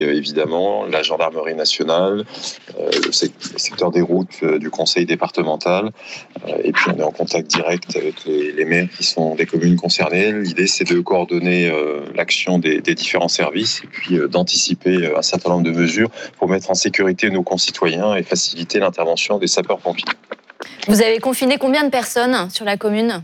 évidemment, la gendarmerie nationale, le secteur des routes du conseil départemental, et puis on est en contact direct avec les maires qui sont des communes concernées. L'idée, c'est de coordonner l'action des différents services et puis d'anticiper un certain nombre de mesures pour mettre en sécurité nos concitoyens et faciliter l'intervention des sapeurs-pompiers. Vous avez confiné combien de personnes sur la commune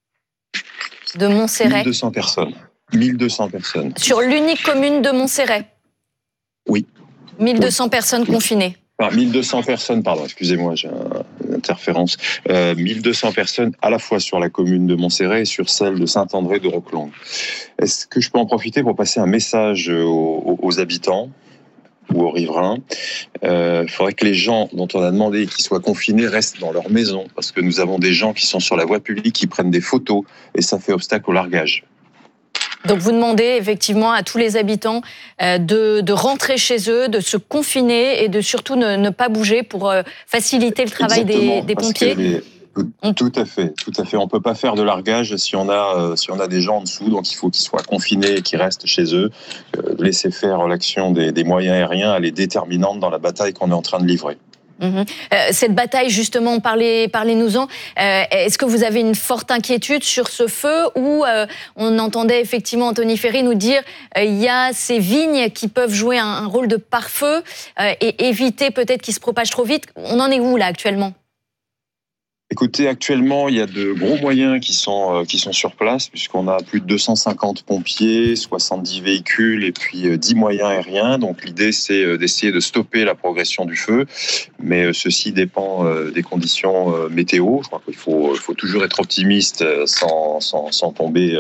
de Montserrat ? 1200 personnes. 1200 personnes. Sur l'unique commune de Montserrat ? Oui. 1200 personnes confinées. 1200 personnes, pardon, excusez-moi, j'ai une interférence. 1200 personnes à la fois sur la commune de Montserrat et sur celle de Saint-André de Roquelongue. Est-ce que je peux en profiter pour passer un message aux habitants ou aux riverains? Il faudrait que les gens dont on a demandé qu'ils soient confinés restent dans leur maison, parce que nous avons des gens qui sont sur la voie publique, qui prennent des photos, et ça fait obstacle au largage. Donc vous demandez effectivement à tous les habitants de rentrer chez eux, de se confiner et de surtout ne pas bouger pour faciliter le travail des pompiers. Tout à fait. On peut pas faire de largage si on a des gens en dessous, donc il faut qu'ils soient confinés et qu'ils restent chez eux. Laisser faire l'action des moyens aériens, elle est déterminante dans la bataille qu'on est en train de livrer. Cette bataille, justement, parlez-nous-en. Est-ce que vous avez une forte inquiétude sur ce feu où on entendait effectivement Anthony Ferry nous dire il y a ces vignes qui peuvent jouer un rôle de pare-feu et éviter peut-être qu'il se propage trop vite. On en est où là actuellement ? Écoutez, actuellement, il y a de gros moyens qui sont sur place, puisqu'on a plus de 250 pompiers, 70 véhicules et puis 10 moyens aériens. Donc l'idée, c'est d'essayer de stopper la progression du feu. Mais ceci dépend des conditions météo. Je crois qu'il faut toujours être optimiste sans tomber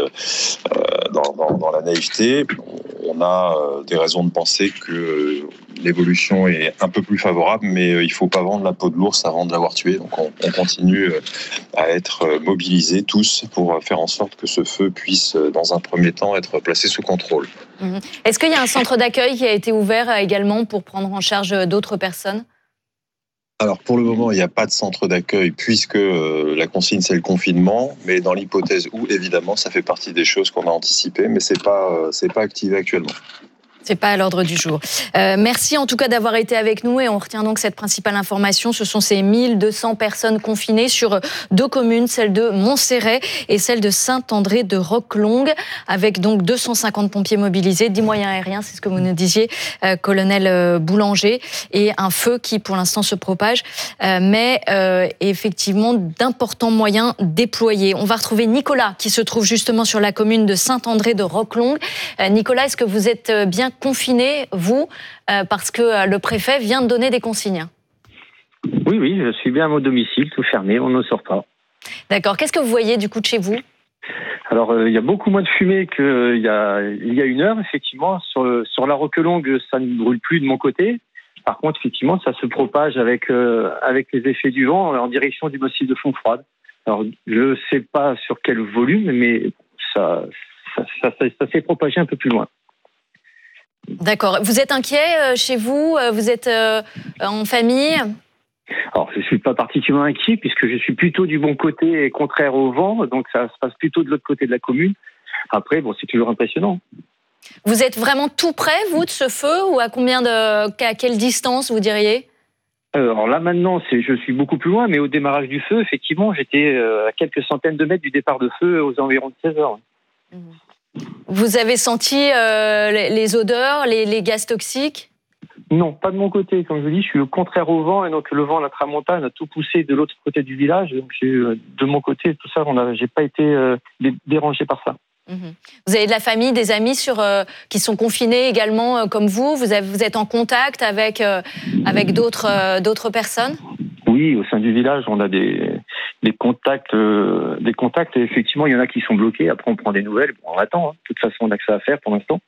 dans la naïveté. On a des raisons de penser que l'évolution est un peu plus favorable, mais il ne faut pas vendre la peau de l'ours avant de l'avoir tué. Donc on continue à être mobilisés tous pour faire en sorte que ce feu puisse, dans un premier temps, être placé sous contrôle. Est-ce qu'il y a un centre d'accueil qui a été ouvert également pour prendre en charge d'autres personnes ? Alors pour le moment, il n'y a pas de centre d'accueil puisque la consigne c'est le confinement, mais dans l'hypothèse où évidemment ça fait partie des choses qu'on a anticipées, mais c'est pas activé actuellement. C'est pas à l'ordre du jour. Merci en tout cas d'avoir été avec nous et on retient donc cette principale information. Ce sont ces 1200 personnes confinées sur 2 communes, celle de Montserrat et celle de Saint-André de Roquelongue, avec donc 250 pompiers mobilisés, 10 moyens aériens, c'est ce que vous nous disiez, colonel Boulanger, et un feu qui pour l'instant se propage, mais effectivement d'importants moyens déployés. On va retrouver Nicolas qui se trouve justement sur la commune de Saint-André de Roquelongue. Nicolas, est-ce que vous êtes bien confiné, vous, parce que le préfet vient de donner des consignes? Oui, je suis bien à mon domicile, tout fermé, on ne sort pas. D'accord. Qu'est-ce que vous voyez du coup de chez vous? Alors, il y a beaucoup moins de fumée qu'il y a une heure, effectivement. Sur la Roquelongue, ça ne brûle plus de mon côté. Par contre, effectivement, ça se propage avec les effets du vent en direction du massif de Fontfroide. Alors, je ne sais pas sur quel volume, mais ça s'est propagé un peu plus loin. D'accord. Vous êtes inquiet chez vous? Vous êtes en famille? Alors, je ne suis pas particulièrement inquiet puisque je suis plutôt du bon côté et contraire au vent, donc ça se passe plutôt de l'autre côté de la commune. Après, c'est toujours impressionnant. Vous êtes vraiment tout près, vous, de ce feu, ou à quelle distance, vous diriez? Alors là, maintenant, je suis beaucoup plus loin, mais au démarrage du feu, effectivement, j'étais à quelques centaines de mètres du départ de feu aux environs de 16 heures. Vous avez senti les odeurs, les gaz toxiques? Non, pas de mon côté. Comme je vous dis, je suis contraire au vent, et donc le vent, la tramontane, a tout poussé de l'autre côté du village. Donc de mon côté, tout ça, j'ai pas été dérangé par ça. Vous avez de la famille, des amis qui sont confinés également comme vous? Vous êtes en contact avec d'autres personnes? Oui, au sein du village, on a des contacts. Et effectivement, il y en a qui sont bloqués. Après, on prend des nouvelles. On attend. De toute façon, on a que ça à faire pour l'instant.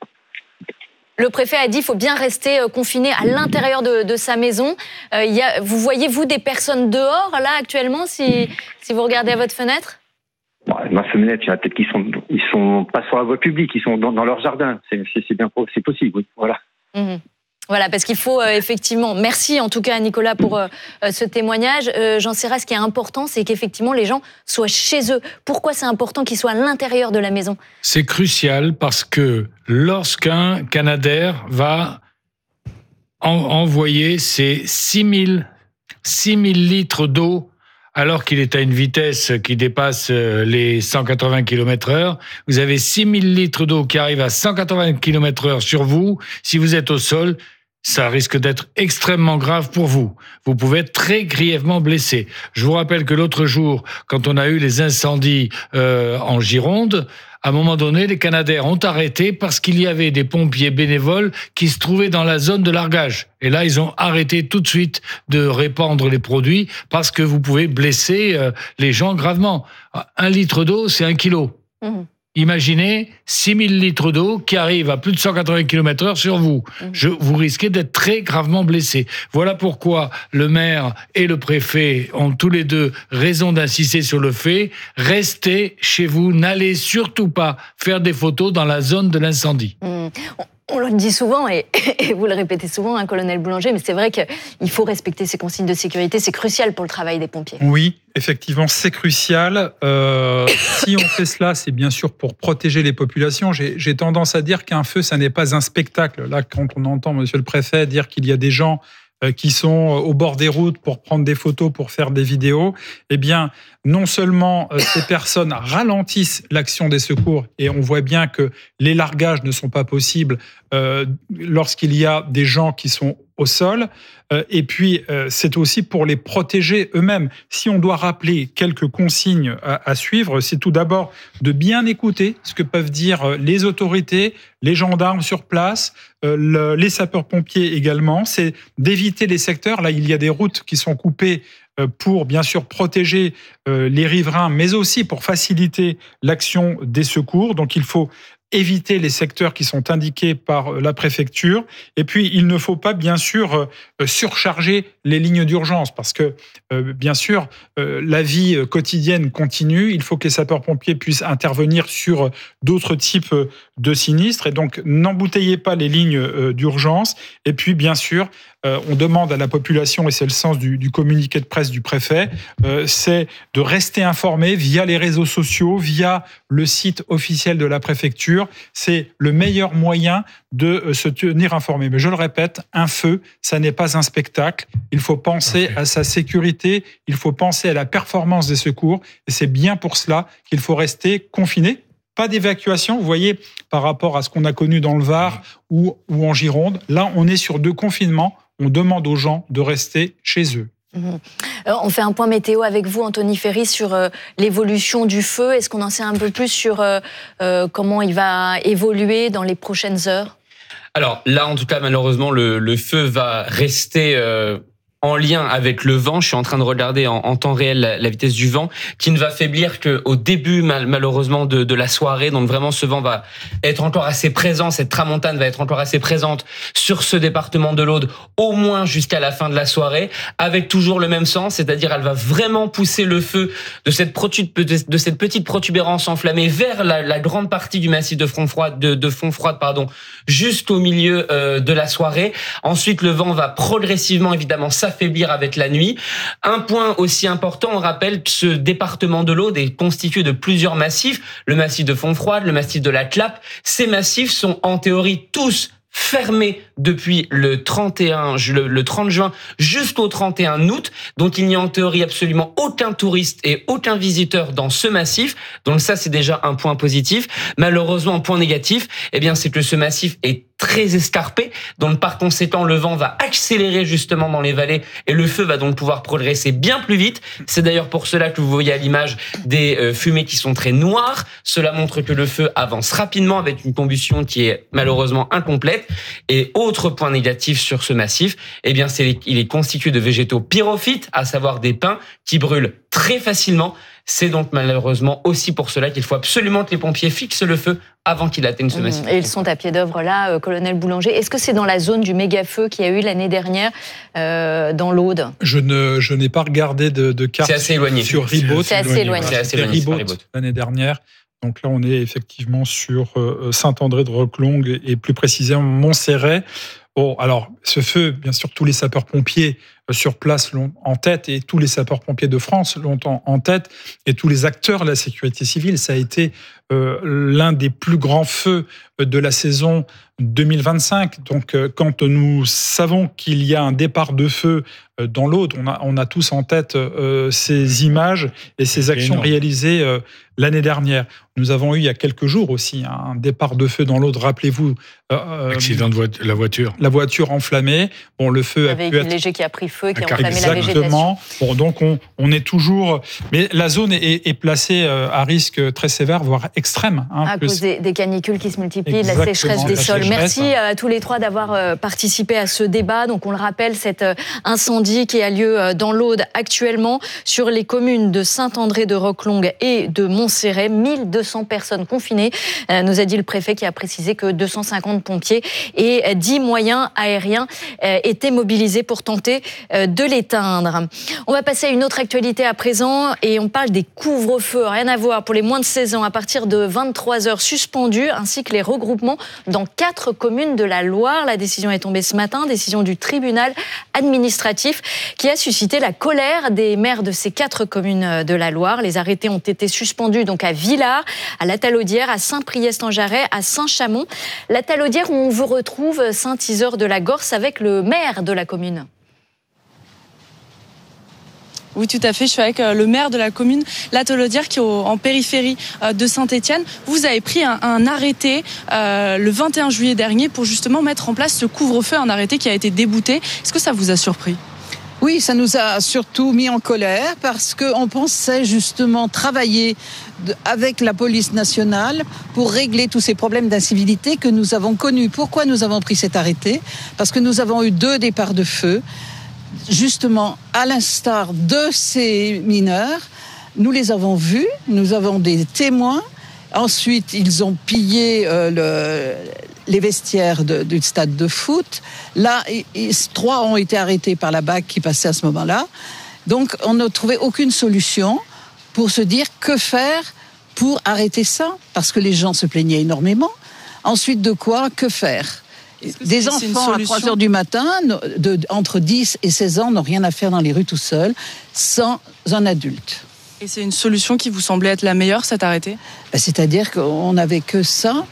Le préfet a dit qu'il faut bien rester confiné à l'intérieur de sa maison. Vous voyez, vous, des personnes dehors, là, actuellement, si vous regardez à votre fenêtre? Ma fenêtre, il y en a peut-être qui sont pas sur la voie publique, ils sont dans leur jardin. C'est possible, oui. Voilà. Oui, Voilà, parce qu'il faut effectivement... Merci en tout cas Nicolas pour ce témoignage. Jean Serra, ce qui est important, c'est qu'effectivement les gens soient chez eux. Pourquoi c'est important qu'ils soient à l'intérieur de la maison ? C'est crucial parce que lorsqu'un Canadair va envoyer ses 6000 litres d'eau alors qu'il est à une vitesse qui dépasse les 180 km/h, vous avez 6000 litres d'eau qui arrivent à 180 km/h sur vous. Si vous êtes au sol, ça risque d'être extrêmement grave pour vous. Vous pouvez être très grièvement blessé. Je vous rappelle que l'autre jour, quand on a eu les incendies en Gironde, à un moment donné, les Canadair ont arrêté parce qu'il y avait des pompiers bénévoles qui se trouvaient dans la zone de largage. Et là, ils ont arrêté tout de suite de répandre les produits parce que vous pouvez blesser les gens gravement. 1 litre d'eau, c'est 1 kilo. Imaginez 6000 litres d'eau qui arrivent à plus de 180 km/h sur vous. Vous risquez d'être très gravement blessé. Voilà pourquoi le maire et le préfet ont tous les deux raison d'insister sur le fait. Restez chez vous, n'allez surtout pas faire des photos dans la zone de l'incendie. On le dit souvent et vous le répétez souvent, hein, colonel Boulanger, mais c'est vrai qu'il faut respecter ces consignes de sécurité. C'est crucial pour le travail des pompiers. Oui, effectivement, c'est crucial. Si on fait cela, c'est bien sûr pour protéger les populations. J'ai tendance à dire qu'un feu, ça n'est pas un spectacle. Là, quand on entend monsieur le préfet dire qu'il y a des gens qui sont au bord des routes pour prendre des photos, pour faire des vidéos, eh bien, non seulement ces personnes ralentissent l'action des secours, et on voit bien que les largages ne sont pas possibles lorsqu'il y a des gens qui sont au sol, et puis c'est aussi pour les protéger eux-mêmes. Si on doit rappeler quelques consignes à suivre, c'est tout d'abord de bien écouter ce que peuvent dire les autorités, les gendarmes sur place, les sapeurs-pompiers également, c'est d'éviter les secteurs. Là, il y a des routes qui sont coupées pour bien sûr protéger les riverains, mais aussi pour faciliter l'action des secours. Donc il faut éviter les secteurs qui sont indiqués par la préfecture. Et puis, il ne faut pas, bien sûr, surcharger les lignes d'urgence parce que, bien sûr, la vie quotidienne continue. Il faut que les sapeurs-pompiers puissent intervenir sur d'autres types de sinistres. Et donc, n'embouteillez pas les lignes d'urgence. Et puis, bien sûr, on demande à la population, et c'est le sens du communiqué de presse du préfet, c'est de rester informé via les réseaux sociaux, via le site officiel de la préfecture. C'est le meilleur moyen de se tenir informé. Mais je le répète, un feu, ça n'est pas un spectacle. Il faut penser à sa sécurité, il faut penser à la performance des secours. Et c'est bien pour cela qu'il faut rester confiné. Pas d'évacuation, vous voyez, par rapport à ce qu'on a connu dans le Var ou en Gironde. Là, on est sur 2 confinements. On demande aux gens de rester chez eux. On fait un point météo avec vous, Anthony Ferry, sur l'évolution du feu. Est-ce qu'on en sait un peu plus sur comment il va évoluer dans les prochaines heures ? Alors là, en tout cas, malheureusement, le feu va rester en lien avec le vent. Je suis en train de regarder en temps réel la vitesse du vent, qui ne va faiblir qu'au début, malheureusement, de la soirée. Donc vraiment, ce vent va être encore assez présent, cette tramontane va être encore assez présente sur ce département de l'Aude, au moins jusqu'à la fin de la soirée, avec toujours le même sens, c'est-à-dire elle va vraiment pousser le feu de cette petite protubérance enflammée vers la grande partie du massif de Fontfroide, jusqu'au milieu de la soirée. Ensuite, le vent va progressivement, évidemment, s'affaiblir avec la nuit. Un point aussi important, on rappelle que ce département de l'Aude est constitué de plusieurs massifs, le massif de Fontfroide, le massif de la Clappe. Ces massifs sont en théorie tous fermé depuis le 30 juin jusqu'au 31 août. Donc, il n'y a en théorie absolument aucun touriste et aucun visiteur dans ce massif. Donc, ça, c'est déjà un point positif. Malheureusement, un point négatif, c'est que ce massif est très escarpé. Donc, par conséquent, le vent va accélérer justement dans les vallées et le feu va donc pouvoir progresser bien plus vite. C'est d'ailleurs pour cela que vous voyez à l'image des fumées qui sont très noires. Cela montre que le feu avance rapidement avec une combustion qui est malheureusement incomplète. Et autre point négatif sur ce massif, il est constitué de végétaux pyrophytes, à savoir des pins qui brûlent très facilement. C'est donc malheureusement aussi pour cela qu'il faut absolument que les pompiers fixent le feu avant qu'il atteigne ce massif. Et ils sont à pied d'œuvre là, colonel Boulanger. Est-ce que c'est dans la zone du méga-feu qu'il y a eu l'année dernière dans l'Aude ? Je n'ai pas regardé de carte. C'est assez éloigné. Sur Ribaute. C'est assez éloigné. C'est assez éloigné. Ribaute l'année dernière. Donc là, on est effectivement sur Saint-André de Roquelongue et plus précisément Montserrat. Bon, alors, ce feu, bien sûr, tous les sapeurs-pompiers sur place l'ont en tête et tous les sapeurs-pompiers de France l'ont en tête et tous les acteurs de la sécurité civile. Ça a été l'un des plus grands feux de la saison 2025. Donc, quand nous savons qu'il y a un départ de feu dans l'Aude, on a tous en tête ces images et ces actions réalisées l'année dernière. Nous avons eu il y a quelques jours aussi un départ de feu dans l'Aude. Rappelez-vous, accident de la voiture. La voiture enflammée. Bon, le feu a pu être léger qui a pris feu, qui a enflammé la végétation. Exactement. Bon, donc on est toujours, mais la zone est placée à risque très sévère, voire extrême. À cause des canicules qui se multiplient, de la sécheresse des sols. Merci à tous les trois d'avoir participé à ce débat. Donc on le rappelle, cet incendie qui a lieu dans l'Aude actuellement sur les communes de Saint-André de Roquelongue et de Montserrat. 1200 personnes confinées, nous a dit le préfet, qui a précisé que 250 pompiers et 10 moyens aériens étaient mobilisés pour tenter de l'éteindre. On va passer à une autre actualité à présent et on parle des couvre-feux. Rien à voir pour les moins de 16 ans à partir de 23h suspendus, ainsi que les regroupements dans 4 communes de la Loire. La décision est tombée ce matin, décision du tribunal administratif qui a suscité la colère des maires de ces 4 communes de la Loire. Les arrêtés ont été suspendus donc à Villars, à La Talaudière, à Saint-Priest-en-Jarret, à Saint-Chamond. La Talaudière où on vous retrouve Saint-Isor de la Gorse avec le maire de la commune. Oui, tout à fait. Je suis avec le maire de la commune, La Talaudière, qui est en périphérie de Saint-Étienne. Vous avez pris un arrêté le 21 juillet dernier pour justement mettre en place ce couvre-feu, un arrêté qui a été débouté. Est-ce que ça vous a surpris ? Oui, ça nous a surtout mis en colère parce qu'on pensait justement travailler avec la police nationale pour régler tous ces problèmes d'incivilité que nous avons connus. Pourquoi nous avons pris cet arrêté ? Parce que nous avons eu 2 départs de feu. Justement, à l'instar de ces mineurs, nous les avons vus, nous avons des témoins. Ensuite, ils ont pillé les vestiaires du stade de foot. Là, 3 ont été arrêtés par la BAC qui passait à ce moment-là. Donc, on n'a trouvé aucune solution pour se dire que faire pour arrêter ça, parce que les gens se plaignaient énormément. Ensuite, de quoi ? Que faire ? Des enfants à 3h du matin, entre 10 et 16 ans, n'ont rien à faire dans les rues tout seuls, sans un adulte. Et c'est une solution qui vous semblait être la meilleure, cet arrêté ? C'est-à-dire qu'on n'avait que ça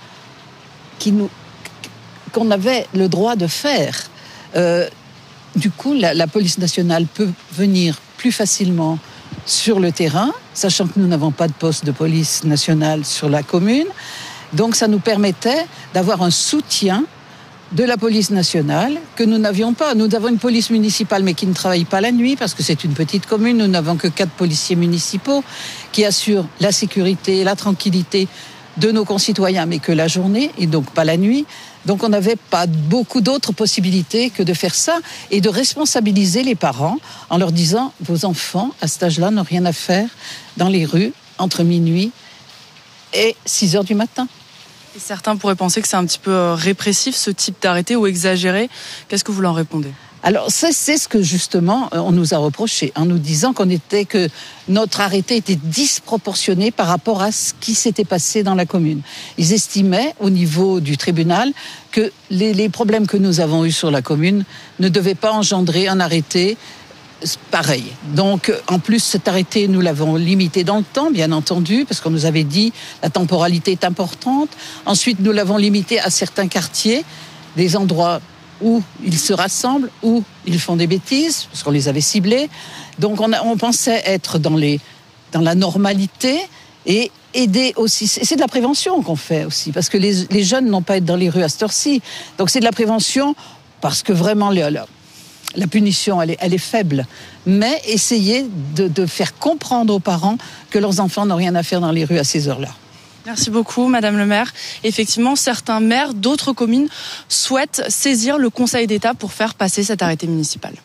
qu'on avait le droit de faire. Du coup, la police nationale peut venir plus facilement sur le terrain, sachant que nous n'avons pas de poste de police nationale sur la commune. Donc ça nous permettait d'avoir un soutien de la police nationale que nous n'avions pas. Nous avons une police municipale mais qui ne travaille pas la nuit parce que c'est une petite commune. Nous n'avons que 4 policiers municipaux qui assurent la sécurité et la tranquillité de nos concitoyens, mais que la journée et donc pas la nuit. Donc on n'avait pas beaucoup d'autres possibilités que de faire ça et de responsabiliser les parents en leur disant « Vos enfants, à cet âge-là, n'ont rien à faire dans les rues entre minuit et 6h du matin. » Et certains pourraient penser que c'est un petit peu répressif, ce type d'arrêté, ou exagéré. Qu'est-ce que vous leur répondez ? Alors, c'est ce que, justement, on nous a reproché, en nous disant que notre arrêté était disproportionné par rapport à ce qui s'était passé dans la commune. Ils estimaient, au niveau du tribunal, que les problèmes que nous avons eus sur la commune ne devaient pas engendrer un arrêté pareil. Donc, en plus, cet arrêté, nous l'avons limité dans le temps, bien entendu, parce qu'on nous avait dit la temporalité est importante. Ensuite, nous l'avons limité à certains quartiers, des endroits où ils se rassemblent, où ils font des bêtises, parce qu'on les avait ciblés. Donc, on pensait être dans la normalité et aider aussi. C'est de la prévention qu'on fait aussi, parce que les jeunes n'ont pas à être dans les rues à cette heure-ci. Donc, c'est de la prévention, parce que vraiment, la punition, elle est faible. Mais essayer de faire comprendre aux parents que leurs enfants n'ont rien à faire dans les rues à ces heures-là. Merci beaucoup, Madame le maire. Effectivement, certains maires d'autres communes souhaitent saisir le Conseil d'État pour faire passer cet arrêté municipal.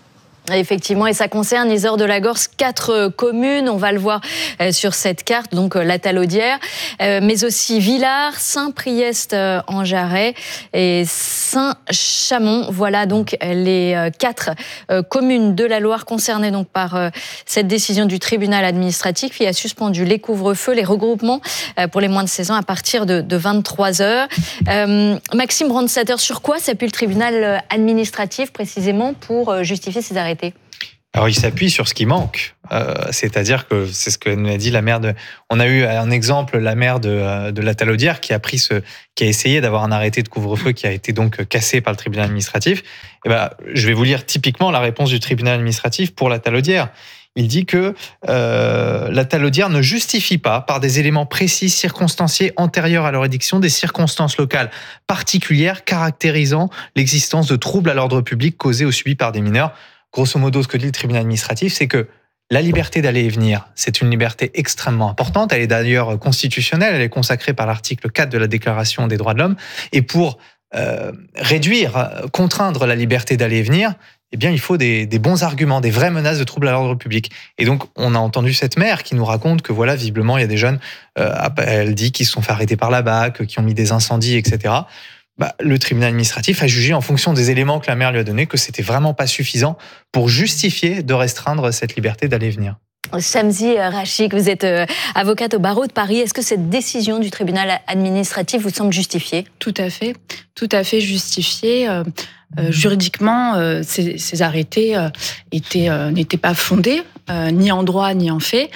Effectivement, et ça concerne Yzeure de la Gorce, 4 communes. On va le voir sur cette carte, donc la Talaudière, mais aussi Villars, Saint-Priest en Jarret et Saint-Chamond. Voilà donc les 4 communes de la Loire concernées donc par cette décision du tribunal administratif qui a suspendu les couvre-feux, les regroupements pour les moins de 16 ans à partir de 23h. Maxime Brandstatter, sur quoi s'appuie le tribunal administratif précisément pour justifier ces arrêtés ? Alors, il s'appuie sur ce qui manque. C'est-à-dire que c'est ce que nous a dit la maire de... On a eu un exemple, la maire de la Talaudière qui a essayé d'avoir un arrêté de couvre-feu qui a été donc cassé par le tribunal administratif. Et je vais vous lire typiquement la réponse du tribunal administratif pour la Talaudière. Il dit que la Talaudière ne justifie pas, par des éléments précis, circonstanciés, antérieurs à leur édiction, des circonstances locales particulières caractérisant l'existence de troubles à l'ordre public causés ou subis par des mineurs. Grosso modo, ce que dit le tribunal administratif, c'est que la liberté d'aller et venir, c'est une liberté extrêmement importante. Elle est d'ailleurs constitutionnelle, elle est consacrée par l'article 4 de la Déclaration des droits de l'homme. Et pour contraindre la liberté d'aller et venir, eh bien, il faut des bons arguments, des vraies menaces de troubles à l'ordre public. Et donc, on a entendu cette mère qui nous raconte que, voilà, visiblement, il y a des jeunes, elle dit, qui se sont fait arrêter par la BAC, qui ont mis des incendies, etc. Le tribunal administratif a jugé, en fonction des éléments que la maire lui a donnés, que c'était vraiment pas suffisant pour justifier de restreindre cette liberté d'aller et venir. Shamsi Rachik, vous êtes avocate au barreau de Paris. Est-ce que cette décision du tribunal administratif vous semble justifiée ? Tout à fait justifiée. Juridiquement, ces arrêtés n'étaient pas fondés, ni en droit ni en fait.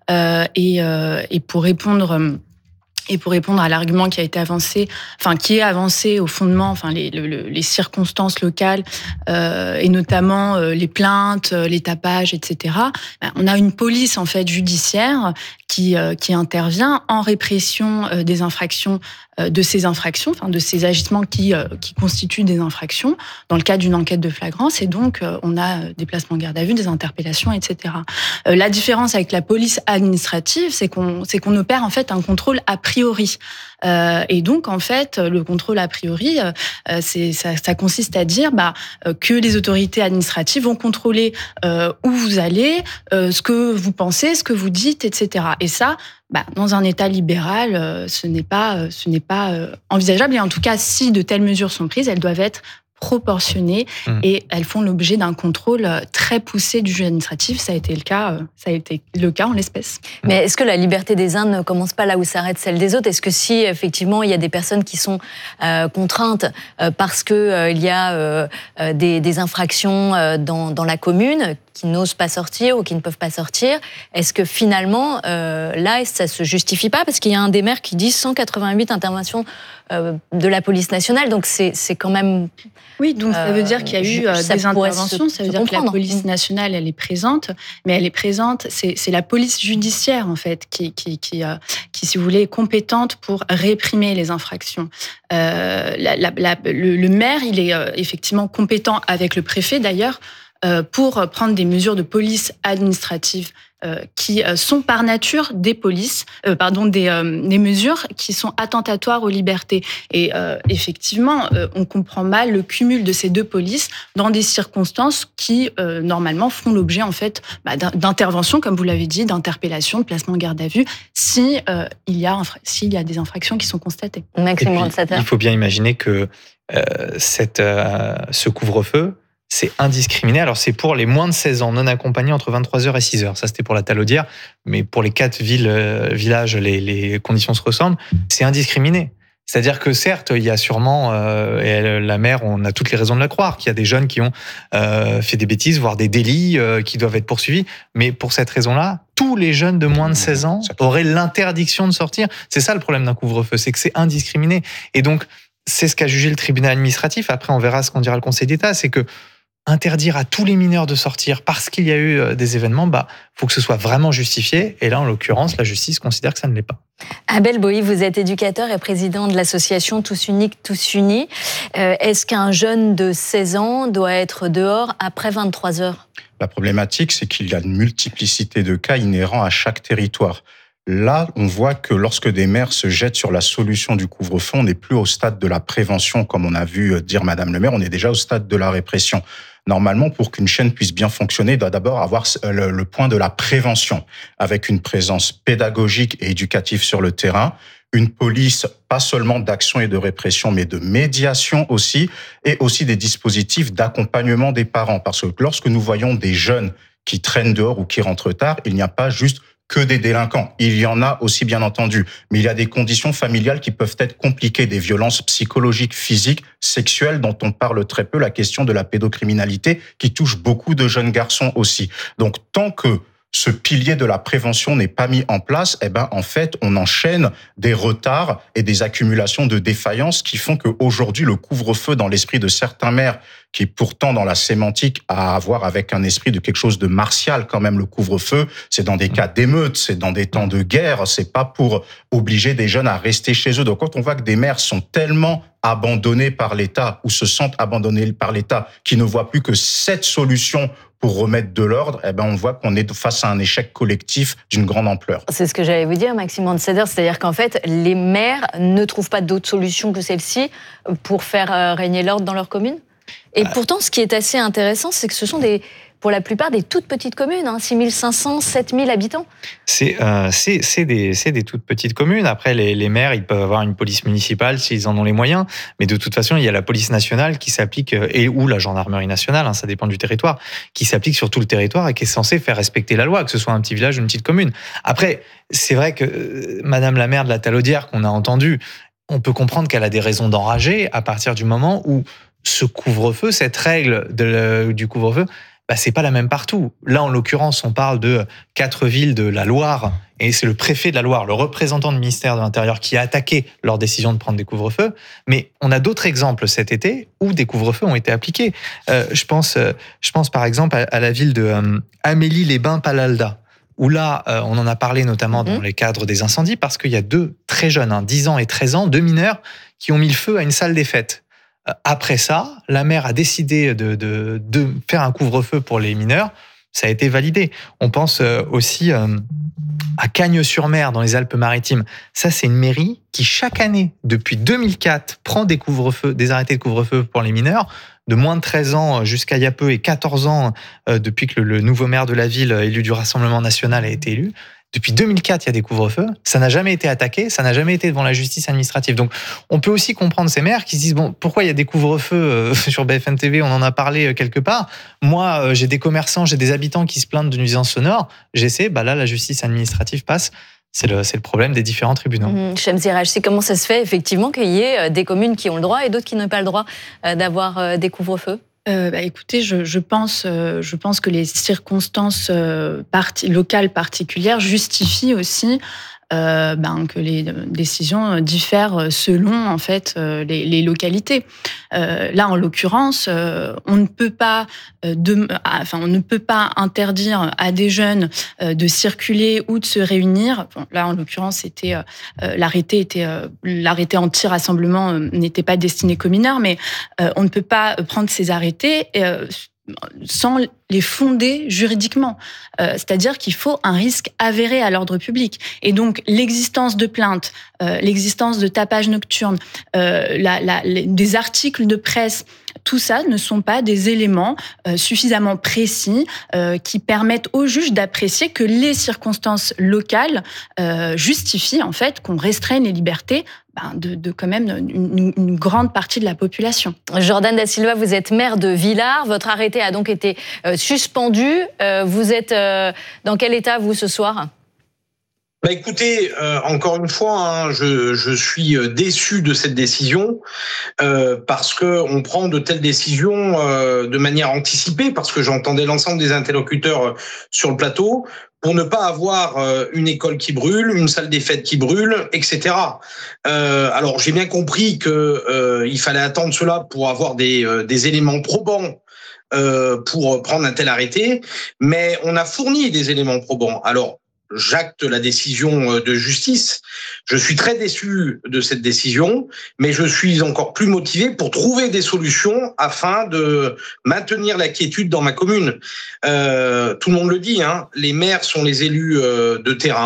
Et pour répondre à l'argument qui a été avancé, qui est avancé au fondement, les circonstances locales et notamment les plaintes, les tapages, etc. On a une police en fait judiciaire qui intervient en répression des infractions, de ces infractions, de ces agissements qui constituent des infractions dans le cadre d'une enquête de flagrance. Et donc on a des placements en garde à vue, des interpellations, etc. La différence avec la police administrative, c'est qu'on opère en fait un contrôle a priori. Et donc en fait le contrôle a priori, ça consiste à dire que les autorités administratives vont contrôler où vous allez, ce que vous pensez, ce que vous dites, etc. Et ça, dans un État libéral, ce n'est pas envisageable. Et en tout cas, si de telles mesures sont prises, elles doivent être proportionnées et elles font l'objet d'un contrôle très poussé du juge administratif. Ça a été le cas en l'espèce. Mais est-ce que la liberté des uns ne commence pas là où s'arrête celle des autres ? Est-ce que si effectivement il y a des personnes qui sont contraintes parce que il y a des infractions dans la commune, qui n'osent pas sortir ou qui ne peuvent pas sortir, est-ce que finalement, là, ça se justifie pas ? Parce qu'il y a un des maires qui dit 188 interventions de la police nationale, donc c'est quand même... Oui, donc ça veut dire qu'il y a eu des interventions, ça veut dire que la police nationale, elle est présente, mais elle est présente, c'est la police judiciaire, en fait, qui, si vous voulez, est compétente pour réprimer les infractions. Le maire, il est effectivement compétent avec le préfet, d'ailleurs, pour prendre des mesures de police administrative qui sont par nature des mesures qui sont attentatoires aux libertés. Et effectivement, on comprend mal le cumul de ces deux polices dans des circonstances qui normalement font l'objet en fait d'interventions, comme vous l'avez dit, d'interpellations, de placement en garde à vue, s'il y a des infractions qui sont constatées. Il faut bien imaginer que ce couvre-feu, c'est indiscriminé. Alors, c'est pour les moins de 16 ans, non accompagnés entre 23h et 6h. Ça, c'était pour la Talaudière. Mais pour les 4 villages, les conditions se ressemblent. C'est indiscriminé. C'est-à-dire que certes, il y a sûrement, et la maire, on a toutes les raisons de la croire, qu'il y a des jeunes qui ont fait des bêtises, voire des délits qui doivent être poursuivis. Mais pour cette raison-là, tous les jeunes de moins de 16 ans auraient l'interdiction de sortir. C'est ça le problème d'un couvre-feu, c'est que c'est indiscriminé. Et donc, c'est ce qu'a jugé le tribunal administratif. Après, on verra ce qu'on dira le Conseil d'État. C'est que interdire à tous les mineurs de sortir parce qu'il y a eu des événements, faut que ce soit vraiment justifié. Et là, en l'occurrence, la justice considère que ça ne l'est pas. Abel Boï, vous êtes éducateur et président de l'association Tous Uniques, Tous Unis. Est-ce qu'un jeune de 16 ans doit être dehors après 23 heures ? La problématique, c'est qu'il y a une multiplicité de cas inhérents à chaque territoire. Là, on voit que lorsque des maires se jettent sur la solution du couvre-feu, on n'est plus au stade de la prévention, comme on a vu dire Madame le maire, on est déjà au stade de la répression. Normalement, pour qu'une chaîne puisse bien fonctionner, il doit d'abord avoir le point de la prévention, avec une présence pédagogique et éducative sur le terrain, une police, pas seulement d'action et de répression, mais de médiation aussi, et aussi des dispositifs d'accompagnement des parents. Parce que lorsque nous voyons des jeunes qui traînent dehors ou qui rentrent tard, il n'y a pas juste que des délinquants. Il y en a aussi, bien entendu. Mais il y a des conditions familiales qui peuvent être compliquées, des violences psychologiques, physiques, sexuelles, dont on parle très peu, la question de la pédocriminalité, qui touche beaucoup de jeunes garçons aussi. Donc, tant que ce pilier de la prévention n'est pas mis en place, en fait, on enchaîne des retards et des accumulations de défaillances qui font qu'aujourd'hui, le couvre-feu, dans l'esprit de certains maires, qui est pourtant dans la sémantique à avoir avec un esprit de quelque chose de martial quand même, le couvre-feu, c'est dans des cas d'émeute, c'est dans des temps de guerre, c'est pas pour obliger des jeunes à rester chez eux. Donc quand on voit que des maires sont tellement abandonnés par l'État ou se sentent abandonnés par l'État, qui ne voient plus que cette solution pour remettre de l'ordre, on voit qu'on est face à un échec collectif d'une grande ampleur. C'est ce que j'allais vous dire, Maxime Anseder, c'est-à-dire qu'en fait, les maires ne trouvent pas d'autre solution que celle-ci pour faire régner l'ordre dans leur commune. Et pourtant, ce qui est assez intéressant, c'est que ce sont pour la plupart des toutes petites communes, 6500, 7000 habitants. C'est des toutes petites communes. Après, les maires, ils peuvent avoir une police municipale s'ils en ont les moyens. Mais de toute façon, il y a la police nationale qui s'applique, ou la gendarmerie nationale, ça dépend du territoire, qui s'applique sur tout le territoire et qui est censée faire respecter la loi, que ce soit un petit village ou une petite commune. Après, c'est vrai que Madame la maire de la Talaudière qu'on a entendue, on peut comprendre qu'elle a des raisons d'enrager à partir du moment où ce couvre-feu, cette règle du couvre-feu, c'est pas la même partout. Là, en l'occurrence, on parle de 4 villes de la Loire, et c'est le préfet de la Loire, le représentant du ministère de l'Intérieur, qui a attaqué leur décision de prendre des couvre-feux. Mais on a d'autres exemples cet été où des couvre-feux ont été appliqués. Je pense par exemple à la ville de Amélie-les-Bains-Palalda, où là, on en a parlé notamment dans les cadres des incendies, parce qu'il y a 2 très jeunes, 10 ans et 13 ans, 2 mineurs, qui ont mis le feu à une salle des fêtes. Après ça, la maire a décidé de faire un couvre-feu pour les mineurs. Ça a été validé. On pense aussi à Cagnes-sur-Mer, dans les Alpes-Maritimes. Ça, c'est une mairie qui, chaque année, depuis 2004, prend des arrêtés de couvre-feu pour les mineurs, de moins de 13 ans jusqu'à il y a peu, et 14 ans depuis que le nouveau maire de la ville, élu du Rassemblement national, a été élu. Depuis 2004, il y a des couvre-feux. Ça n'a jamais été attaqué, ça n'a jamais été devant la justice administrative. Donc, on peut aussi comprendre ces maires qui se disent, pourquoi il y a des couvre-feux sur BFM TV, on en a parlé quelque part. Moi, j'ai des commerçants, j'ai des habitants qui se plaignent de nuisances sonores. J'essaie, là, la justice administrative passe. C'est le problème des différents tribunaux. Chemzira, je sais comment ça se fait, effectivement, qu'il y ait des communes qui ont le droit et d'autres qui n'ont pas le droit d'avoir des couvre-feux. Écoutez, je pense que les circonstances locales particulières justifient aussi que les décisions diffèrent selon en fait les localités. Là, en l'occurrence, on ne peut pas interdire à des jeunes de circuler ou de se réunir. Bon, là, en l'occurrence, c'était l'arrêté anti-rassemblement n'était pas destiné qu'aux mineurs, mais on ne peut pas prendre ces arrêtés sans les fonder juridiquement. C'est-à-dire qu'il faut un risque avéré à l'ordre public. Et donc, l'existence de plaintes, l'existence de tapages nocturnes, des articles de presse, tout ça ne sont pas des éléments suffisamment précis qui permettent au juge d'apprécier que les circonstances locales justifient en fait qu'on restreigne les libertés de quand même une grande partie de la population. Jordan Da Silva, vous êtes maire de Villars. Votre arrêté a donc été suspendu. Vous êtes dans quel état, vous, ce soir ? Écoutez, encore une fois, je suis déçu de cette décision parce que on prend de telles décisions de manière anticipée, parce que j'entendais l'ensemble des interlocuteurs sur le plateau, pour ne pas avoir une école qui brûle, une salle des fêtes qui brûle, etc. Alors j'ai bien compris que il fallait attendre cela pour avoir des éléments probants pour prendre un tel arrêté, mais on a fourni des éléments probants. Alors j'acte la décision de justice. Je suis très déçu de cette décision, mais je suis encore plus motivé pour trouver des solutions afin de maintenir la quiétude dans ma commune. Tout le monde le dit, les maires sont les élus de terrain.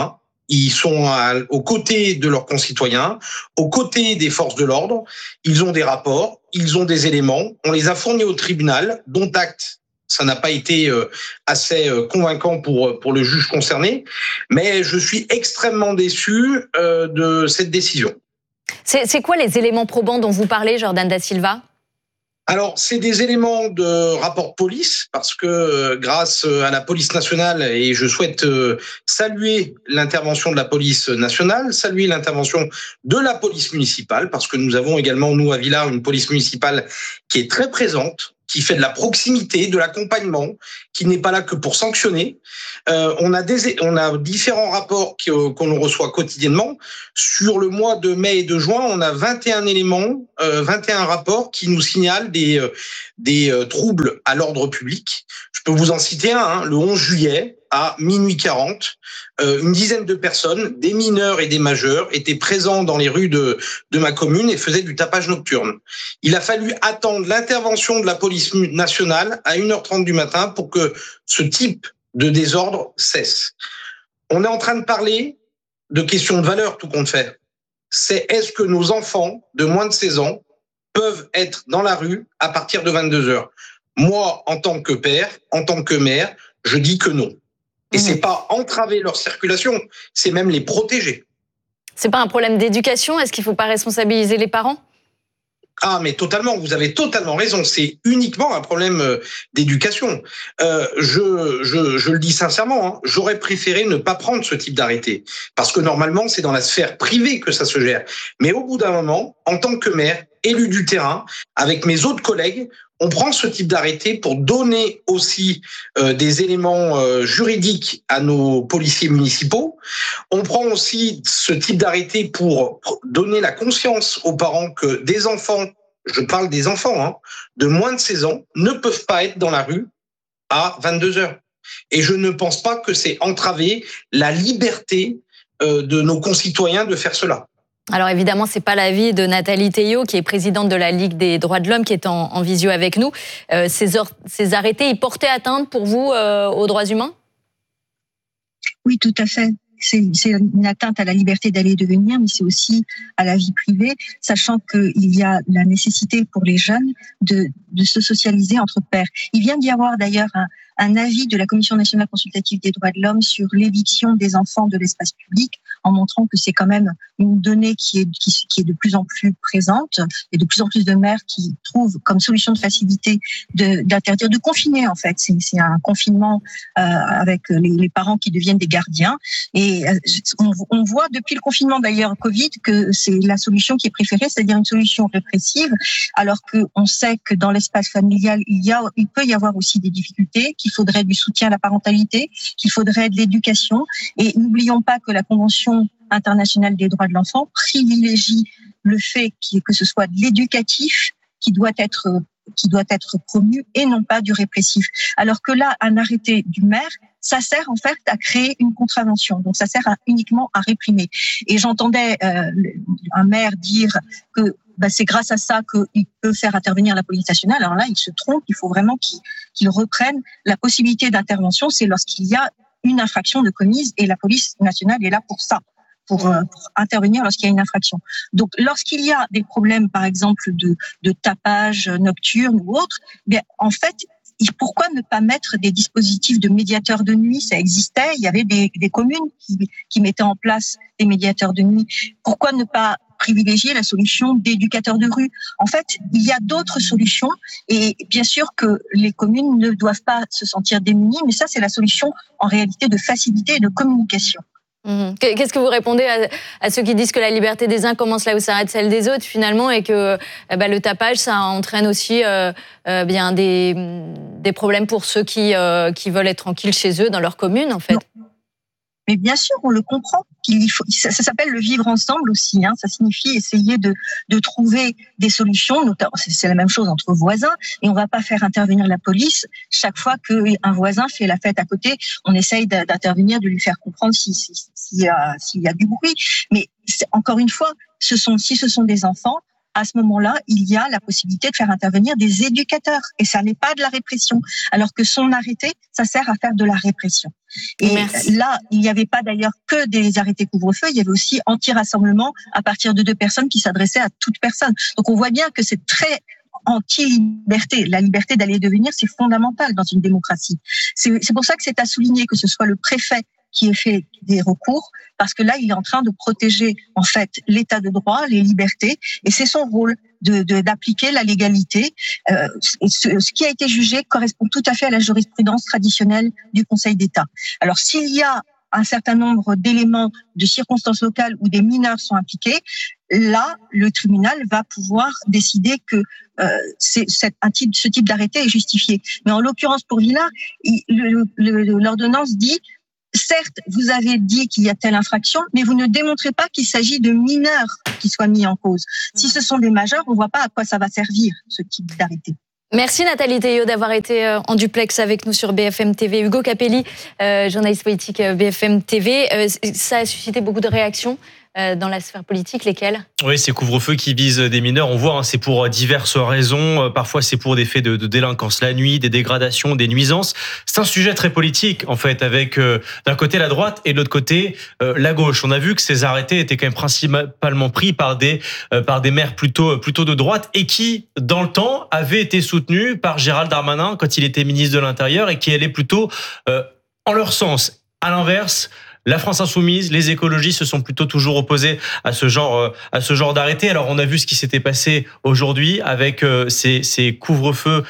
Ils sont aux côtés de leurs concitoyens, aux côtés des forces de l'ordre. Ils ont des rapports, ils ont des éléments. On les a fournis au tribunal, dont acte. Ça n'a pas été assez convaincant pour le juge concerné. Mais je suis extrêmement déçu de cette décision. C'est quoi les éléments probants dont vous parlez, Jordan Da Silva ? Alors, c'est des éléments de rapport de police, parce que grâce à la police nationale, et je souhaite saluer l'intervention de la police nationale, saluer l'intervention de la police municipale, parce que nous avons également, nous, à Villars, une police municipale qui est très présente, qui fait de la proximité, de l'accompagnement, qui n'est pas là que pour sanctionner. On a différents rapports qu'on reçoit quotidiennement. Sur le mois de mai et de juin, on a 21 éléments, 21 rapports qui nous signalent des troubles à l'ordre public. Je peux vous en citer un, le 11 juillet, à minuit 40, une dizaine de personnes, des mineurs et des majeurs, étaient présents dans les rues de ma commune et faisaient du tapage nocturne. Il a fallu attendre l'intervention de la police nationale à 1h30 du matin pour que ce type de désordre cesse. On est en train de parler de questions de valeur, tout compte fait. C'est est-ce que nos enfants de moins de 16 ans peuvent être dans la rue à partir de 22h? Moi, en tant que père, en tant que mère, je dis que non. Et c'est pas entraver leur circulation, c'est même les protéger. C'est pas un problème d'éducation? Est-ce qu'il faut pas responsabiliser les parents? Ah, mais totalement, vous avez totalement raison. C'est uniquement un problème d'éducation. Je le dis sincèrement, j'aurais préféré ne pas prendre ce type d'arrêté. Parce que normalement, c'est dans la sphère privée que ça se gère. Mais au bout d'un moment, en tant que maire, élu du terrain, avec mes autres collègues, on prend ce type d'arrêté pour donner aussi des éléments juridiques à nos policiers municipaux. On prend aussi ce type d'arrêté pour donner la conscience aux parents que des enfants, je parle des enfants, de moins de 16 ans, ne peuvent pas être dans la rue à 22h. Et je ne pense pas que c'est entraver la liberté de nos concitoyens de faire cela. Alors évidemment, c'est pas l'avis de Nathalie Théiot, qui est présidente de la Ligue des droits de l'homme, qui est en visio avec nous. Ces arrêtés, ils portaient atteinte pour vous aux droits humains? Oui, tout à fait. C'est une atteinte à la liberté d'aller et de venir, mais c'est aussi à la vie privée, sachant qu'il y a la nécessité pour les jeunes de se socialiser entre pairs. Il vient d'y avoir d'ailleurs un avis de la Commission nationale consultative des droits de l'homme sur l'éviction des enfants de l'espace public, en montrant que c'est quand même une donnée qui est de plus en plus présente, et de plus en plus de mères qui trouvent comme solution de facilité d'interdire, de confiner en fait. C'est un confinement avec les parents qui deviennent des gardiens. Et on voit depuis le confinement d'ailleurs Covid que c'est la solution qui est préférée, c'est-à-dire une solution répressive, alors qu'on sait que dans l'espace familial, il peut y avoir aussi des difficultés, qu'il faudrait du soutien à la parentalité, qu'il faudrait de l'éducation. Et n'oublions pas que la Convention internationale des droits de l'enfant privilégie le fait que ce soit de l'éducatif qui doit être promu et non pas du répressif. Alors que là, un arrêté du maire, ça sert en fait à créer une contravention. Donc ça sert uniquement à réprimer. Et j'entendais un maire dire que c'est grâce à ça qu'il peut faire intervenir la police nationale. Alors là, il se trompe. Il faut vraiment qu'il reprenne la possibilité d'intervention. C'est lorsqu'il y a une infraction de commise, et la police nationale est là pour ça, pour intervenir lorsqu'il y a une infraction. Donc, lorsqu'il y a des problèmes, par exemple, de tapage nocturne ou autre, bien, en fait, pourquoi ne pas mettre des dispositifs de médiateurs de nuit? Ça existait. Il y avait des communes qui mettaient en place des médiateurs de nuit. Pourquoi ne pas privilégier la solution d'éducateurs de rue? En fait, il y a d'autres solutions, et bien sûr que les communes ne doivent pas se sentir démunies, mais ça, c'est la solution en réalité de facilité et de communication. Qu'est-ce que vous répondez à ceux qui disent que la liberté des uns commence là où s'arrête celle des autres, finalement, et que le tapage, ça entraîne aussi bien des problèmes pour ceux qui veulent être tranquilles chez eux, dans leur commune, en fait? Non. Mais bien sûr, on le comprend. Ça s'appelle le vivre ensemble aussi. Ça signifie essayer de trouver des solutions. Notamment, c'est la même chose entre voisins. Et on va pas faire intervenir la police chaque fois qu'un voisin fait la fête à côté. On essaye d'intervenir, de lui faire comprendre s'il y a du bruit. Mais encore une fois, si ce sont des enfants, à ce moment-là, il y a la possibilité de faire intervenir des éducateurs. Et ça n'est pas de la répression. Alors que son arrêté, ça sert à faire de la répression. Et là, il n'y avait pas d'ailleurs que des arrêtés couvre-feu, il y avait aussi anti-rassemblement à partir de 2 personnes qui s'adressaient à toute personne. Donc on voit bien que c'est très anti-liberté. La liberté d'aller et de venir, c'est fondamental dans une démocratie. C'est pour ça que c'est à souligner que ce soit le préfet qui ait fait des recours, parce que là, il est en train de protéger en fait l'état de droit, les libertés, et c'est son rôle d'appliquer la légalité. Ce qui a été jugé correspond tout à fait à la jurisprudence traditionnelle du Conseil d'État. Alors, s'il y a un certain nombre d'éléments de circonstances locales où des mineurs sont impliqués, là, le tribunal va pouvoir décider que ce type d'arrêté est justifié. Mais en l'occurrence, pour Villars, l'ordonnance dit: certes, vous avez dit qu'il y a telle infraction, mais vous ne démontrez pas qu'il s'agit de mineurs qui soient mis en cause. Si ce sont des majeurs, on ne voit pas à quoi ça va servir, ce type d'arrêté. Merci Nathalie Théiot d'avoir été en duplex avec nous sur BFM TV. Hugo Capelli, journaliste politique BFM TV. Ça a suscité beaucoup de réactions dans la sphère politique, lesquelles ? Oui, ces couvre-feux qui visent des mineurs, on voit, c'est pour diverses raisons. Parfois, c'est pour des faits de délinquance la nuit, des dégradations, des nuisances. C'est un sujet très politique, en fait, avec d'un côté la droite et de l'autre côté la gauche. On a vu que ces arrêtés étaient quand même principalement pris par des maires plutôt de droite et qui, dans le temps, avaient été soutenus par Gérald Darmanin quand il était ministre de l'Intérieur et qui allaient plutôt en leur sens. À l'inverse, la France insoumise, les écologistes se sont plutôt toujours opposés à ce genre d'arrêté. Alors on a vu ce qui s'était passé aujourd'hui avec ces couvre-feux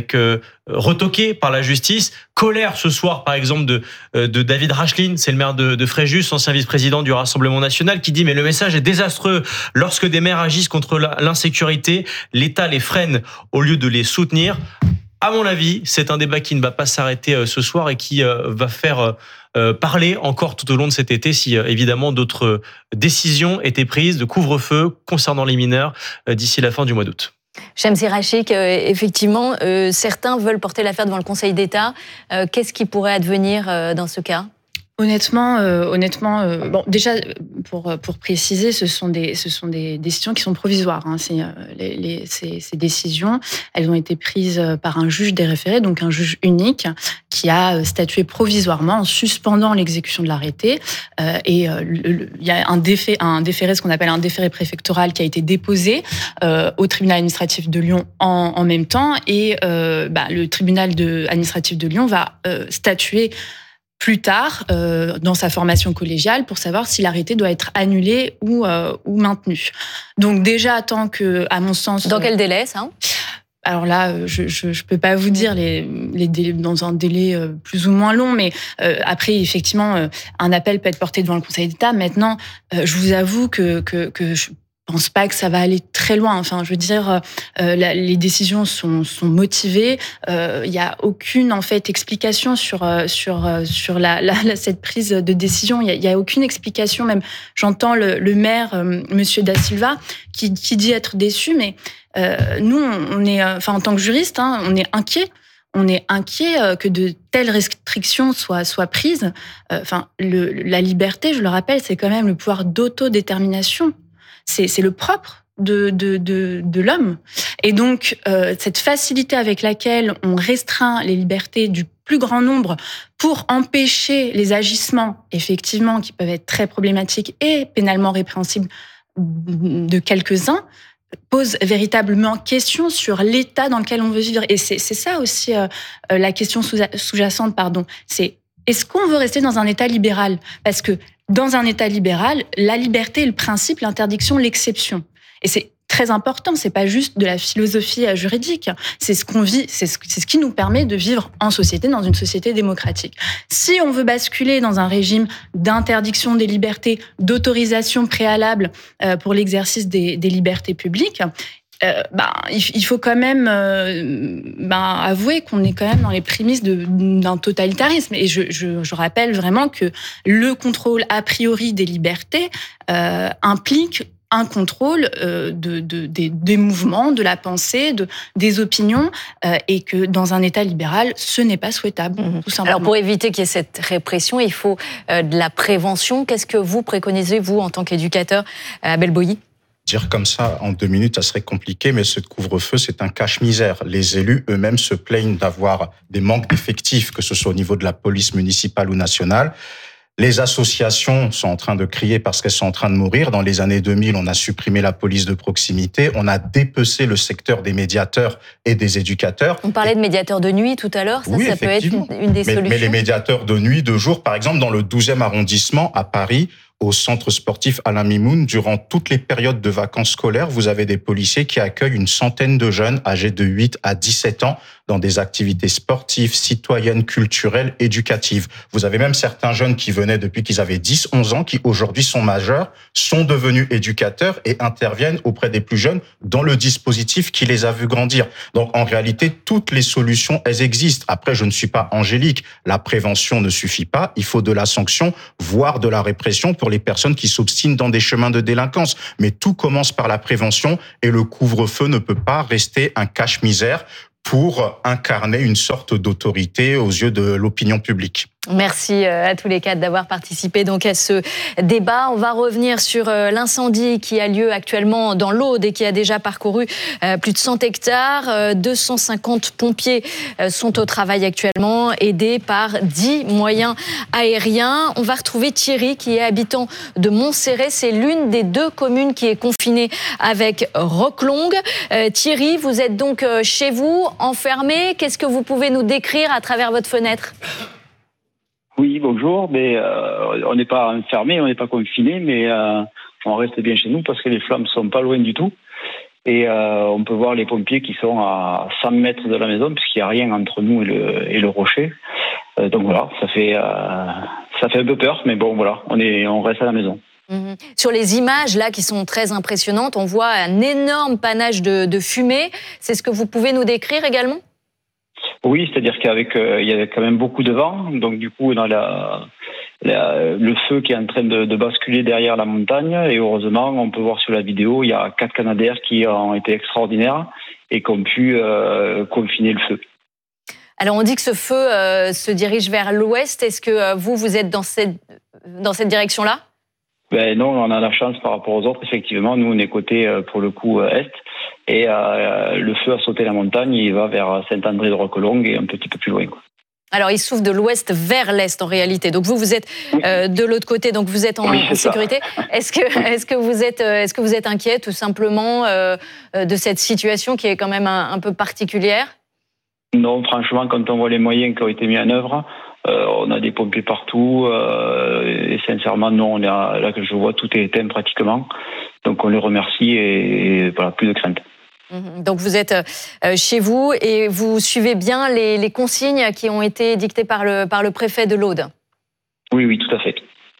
retoqués par la justice. Colère ce soir par exemple de David Rachlin, c'est le maire de Fréjus, ancien vice-président du Rassemblement national, qui dit mais le message est désastreux. Lorsque des maires agissent contre l'insécurité, l'État les freine au lieu de les soutenir. À mon avis, c'est un débat qui ne va pas s'arrêter ce soir et qui va faire parler encore tout au long de cet été si évidemment d'autres décisions étaient prises de couvre-feu concernant les mineurs d'ici la fin du mois d'août. Shamsi Rachik, effectivement, certains veulent porter l'affaire devant le Conseil d'État. Qu'est-ce qui pourrait advenir dans ce cas ? Honnêtement, bon, déjà pour préciser, ce sont des décisions qui sont provisoires. Ces décisions, elles ont été prises par un juge des référés, donc un juge unique, qui a statué provisoirement en suspendant l'exécution de l'arrêté. Et il y a un déféré, ce qu'on appelle un déféré préfectoral, qui a été déposé au tribunal administratif de Lyon en même temps. Et le tribunal administratif de Lyon va statuer plus tard dans sa formation collégiale pour savoir si l'arrêté doit être annulé ou maintenu. Donc déjà, tant que, à mon sens... Dans quel délai, ça ? Alors là, je peux pas vous dire les délais dans un délai plus ou moins long, mais après, effectivement, un appel peut être porté devant le Conseil d'État. Maintenant, je vous avoue que je pense pas que ça va aller très loin. Enfin, je veux dire, les décisions sont motivées. Il y a aucune en fait explication sur cette prise de décision. Il y a aucune explication. Même j'entends le maire, Monsieur Da Silva, qui dit être déçu, mais nous, on est, enfin en tant que juriste, on est inquiet. On est inquiet que de telles restrictions soient prises. La liberté, je le rappelle, c'est quand même le pouvoir d'autodétermination. C'est le propre de l'homme. Et donc, cette facilité avec laquelle on restreint les libertés du plus grand nombre pour empêcher les agissements, effectivement, qui peuvent être très problématiques et pénalement répréhensibles de quelques-uns, pose véritablement question sur l'état dans lequel on veut vivre. Et c'est ça aussi la question sous-jacente, c'est est-ce qu'on veut rester dans un état libéral ? Parce que dans un état libéral, la liberté est le principe, l'interdiction, l'exception. Et c'est très important, c'est pas juste de la philosophie juridique, c'est ce qu'on vit, c'est ce qui nous permet de vivre en société, dans une société démocratique. Si on veut basculer dans un régime d'interdiction des libertés, d'autorisation préalable pour l'exercice des libertés publiques, il faut quand même avouer qu'on est quand même dans les prémices d'un totalitarisme. Et je rappelle vraiment que le contrôle a priori des libertés implique un contrôle des mouvements, de la pensée, des opinions, et que dans un État libéral, ce n'est pas souhaitable, tout simplement. Alors pour éviter qu'il y ait cette répression, il faut de la prévention. Qu'est-ce que vous préconisez, vous, en tant qu'éducateur, Abel Boilly ? Dire comme ça en 2 minutes, ça serait compliqué, mais ce couvre-feu, c'est un cache-misère. Les élus eux-mêmes se plaignent d'avoir des manques d'effectifs, que ce soit au niveau de la police municipale ou nationale. Les associations sont en train de crier parce qu'elles sont en train de mourir. Dans les années 2000, on a supprimé la police de proximité, on a dépecé le secteur des médiateurs et des éducateurs. On parlait de médiateurs de nuit tout à l'heure, ça, oui, ça peut être une des solutions. Mais les médiateurs de nuit, de jour, par exemple, dans le 12e arrondissement à Paris, au centre sportif Alain Mimoun, durant toutes les périodes de vacances scolaires, vous avez des policiers qui accueillent une centaine de jeunes âgés de 8 à 17 ans dans des activités sportives, citoyennes, culturelles, éducatives. Vous avez même certains jeunes qui venaient depuis qu'ils avaient 10, 11 ans, qui aujourd'hui sont majeurs, sont devenus éducateurs et interviennent auprès des plus jeunes dans le dispositif qui les a vus grandir. Donc en réalité, toutes les solutions, elles existent. Après, je ne suis pas angélique. La prévention ne suffit pas. Il faut de la sanction, voire de la répression pour les personnes qui s'obstinent dans des chemins de délinquance. Mais tout commence par la prévention et le couvre-feu ne peut pas rester un cache-misère pour incarner une sorte d'autorité aux yeux de l'opinion publique. Merci à tous les quatre d'avoir participé donc à ce débat. On va revenir sur l'incendie qui a lieu actuellement dans l'Aude et qui a déjà parcouru plus de 100 hectares. 250 pompiers sont au travail actuellement, aidés par 10 moyens aériens. On va retrouver Thierry qui est habitant de Montserrat. C'est l'une des 2 communes qui est confinée avec Roquelongue. Thierry, vous êtes donc chez vous, enfermé. Qu'est-ce que vous pouvez nous décrire à travers votre fenêtre ? Oui, bonjour. Mais on n'est pas enfermé, on n'est pas confiné, mais on reste bien chez nous parce que les flammes sont pas loin du tout. Et on peut voir les pompiers qui sont à 100 mètres de la maison puisqu'il n'y a rien entre nous et le rocher. Donc voilà, ça fait un peu peur, mais bon voilà, on reste à la maison. Sur les images là qui sont très impressionnantes, on voit un énorme panache de fumée. C'est ce que vous pouvez nous décrire également ? Oui, c'est-à-dire il y a quand même beaucoup de vent, donc du coup on a le feu qui est en train de basculer derrière la montagne et heureusement on peut voir sur la vidéo, il y a 4 Canadair qui ont été extraordinaires et qui ont pu confiner le feu. Alors on dit que ce feu se dirige vers l'ouest, est-ce que vous êtes dans cette direction-là ? Ben non, on a la chance par rapport aux autres, effectivement, nous on est côté pour le coup est. Et le feu a sauté la montagne, il va vers Saint-André de Roquelongue et un petit peu plus loin. Alors, il souffle de l'ouest vers l'est en réalité. Donc vous êtes de l'autre côté, donc vous êtes en sécurité. Est-ce que vous êtes inquiet tout simplement de cette situation qui est quand même un peu particulière ? Non, franchement, quand on voit les moyens qui ont été mis en œuvre, on a des pompiers partout et sincèrement, non, là que je vois, tout est éteint pratiquement. Donc on les remercie et voilà, plus de crainte. Donc vous êtes chez vous et vous suivez bien les consignes qui ont été dictées par le préfet de l'Aude. Oui, tout à fait.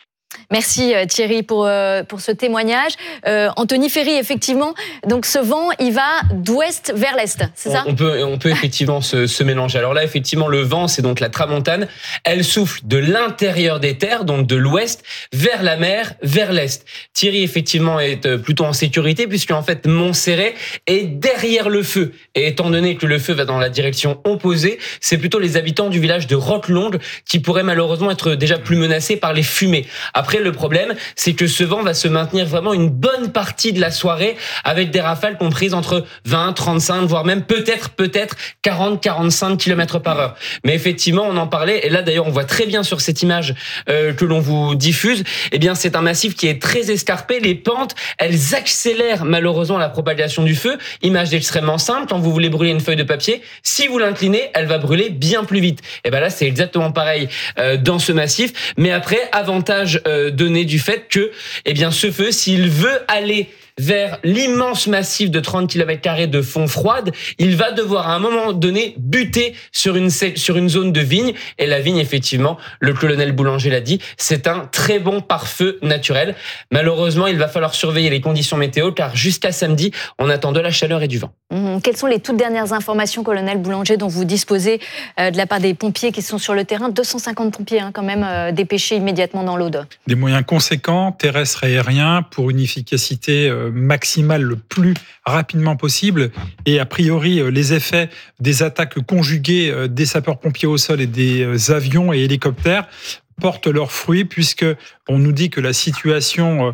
Merci Thierry pour ce témoignage. Anthony Ferry, effectivement, donc ce vent, il va d'ouest vers l'est, c'est ça ? On peut effectivement se mélanger. Alors là, effectivement, le vent, c'est donc la tramontane. Elle souffle de l'intérieur des terres, donc de l'ouest, vers la mer, vers l'est. Thierry, effectivement, est plutôt en sécurité puisque en fait, Montserrat est derrière le feu. Et étant donné que le feu va dans la direction opposée, c'est plutôt les habitants du village de Roquelongue qui pourraient malheureusement être déjà plus menacés par les fumées. Après, le problème, c'est que ce vent va se maintenir vraiment une bonne partie de la soirée avec des rafales comprises entre 20, 35, voire même peut-être 40, 45 km/h. Mais effectivement, on en parlait, et là d'ailleurs on voit très bien sur cette image que l'on vous diffuse, eh bien c'est un massif qui est très escarpé, les pentes, elles accélèrent malheureusement la propagation du feu. Image extrêmement simple, quand vous voulez brûler une feuille de papier, si vous l'inclinez, elle va brûler bien plus vite. Et ben là c'est exactement pareil dans ce massif, mais après, avantage donné du fait que, eh bien, ce feu, s'il veut aller vers l'immense massif de 30 km² de fond froide, il va devoir à un moment donné buter sur une zone de vigne. Et la vigne, effectivement, le colonel Boulanger l'a dit, c'est un très bon pare-feu naturel. Malheureusement, il va falloir surveiller les conditions météo car jusqu'à samedi, on attend de la chaleur et du vent. Quelles sont les toutes dernières informations, colonel Boulanger, dont vous disposez de la part des pompiers qui sont sur le terrain ? 250 pompiers quand même dépêchés immédiatement dans l'Aude. Des moyens conséquents, terrestres et aériens, pour une efficacité maximale le plus rapidement possible. Et a priori, les effets des attaques conjuguées des sapeurs-pompiers au sol et des avions et hélicoptères portent leurs fruits puisque on nous dit que la situation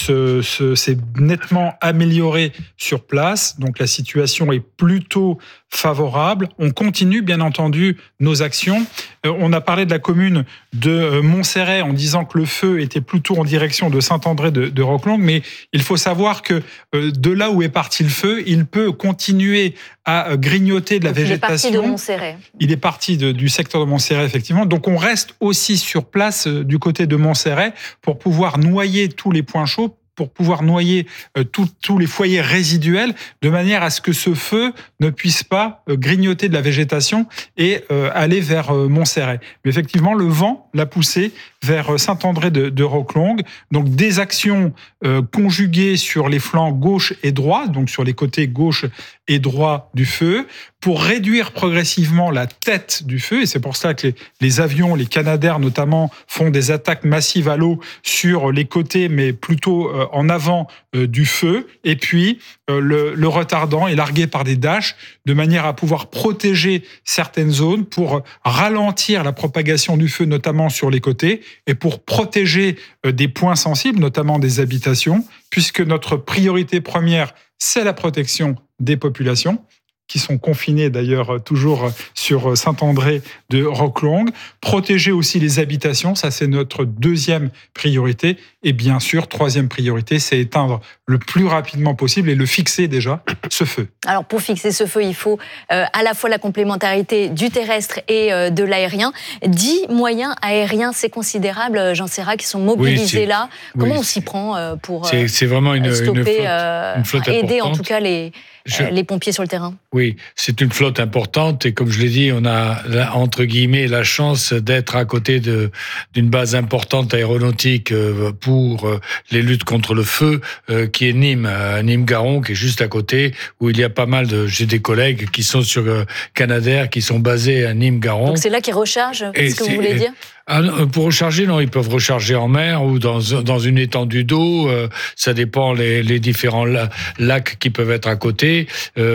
s'est nettement améliorée sur place. Donc la situation est plutôt favorable. On continue bien entendu nos actions. On a parlé de la commune de Montserrat en disant que le feu était plutôt en direction de Saint-André de Roquelongue, mais il faut savoir que de là où est parti le feu, il peut continuer à grignoter de la végétation. Il est parti de Montserrat. Il est parti du secteur de Montserrat, effectivement. Donc on reste aussi sur place du côté de Montserrat pour pouvoir noyer tous les points chauds, pour pouvoir noyer tous les foyers résiduels, de manière à ce que ce feu ne puisse pas grignoter de la végétation et aller vers Montserrat. Mais effectivement, le vent l'a poussé vers Saint-André de Roquelongue. Donc des actions conjuguées sur les flancs gauche et droit, donc sur les côtés gauche et droit du feu, pour réduire progressivement la tête du feu. Et c'est pour ça que les avions, les Canadair notamment, font des attaques massives à l'eau sur les côtés, mais plutôt en avant du feu. Et puis, le retardant est largué par des Dash, de manière à pouvoir protéger certaines zones, pour ralentir la propagation du feu, notamment sur les côtés, et pour protéger des points sensibles, notamment des habitations, puisque notre priorité première, c'est la protection des populations, qui sont confinés d'ailleurs toujours sur Saint-André de Roquelongue. Protéger aussi les habitations, ça c'est notre deuxième priorité. Et bien sûr, troisième priorité, c'est éteindre le plus rapidement possible et le fixer déjà, ce feu. Alors pour fixer ce feu, il faut à la fois la complémentarité du terrestre et de l'aérien. 10 moyens aériens, c'est considérable, Jean Serra, qui sont mobilisés là. Comment on s'y prend pour c'est vraiment stopper, une flotte aider importante. en tout cas les pompiers sur le terrain? Oui, c'est une flotte importante et comme je l'ai dit, on a entre guillemets la chance d'être à côté d'une base importante aéronautique pour les luttes contre le feu, qui est Nîmes-Garon, qui est juste à côté, où il y a pas mal j'ai des collègues qui sont sur Canadair, qui sont basés à Nîmes-Garon. Donc c'est là qu'ils rechargent, c'est ce que vous voulez dire? Pour recharger, non, ils peuvent recharger en mer ou dans une étendue d'eau. Ça dépend les différents lacs qui peuvent être à côté.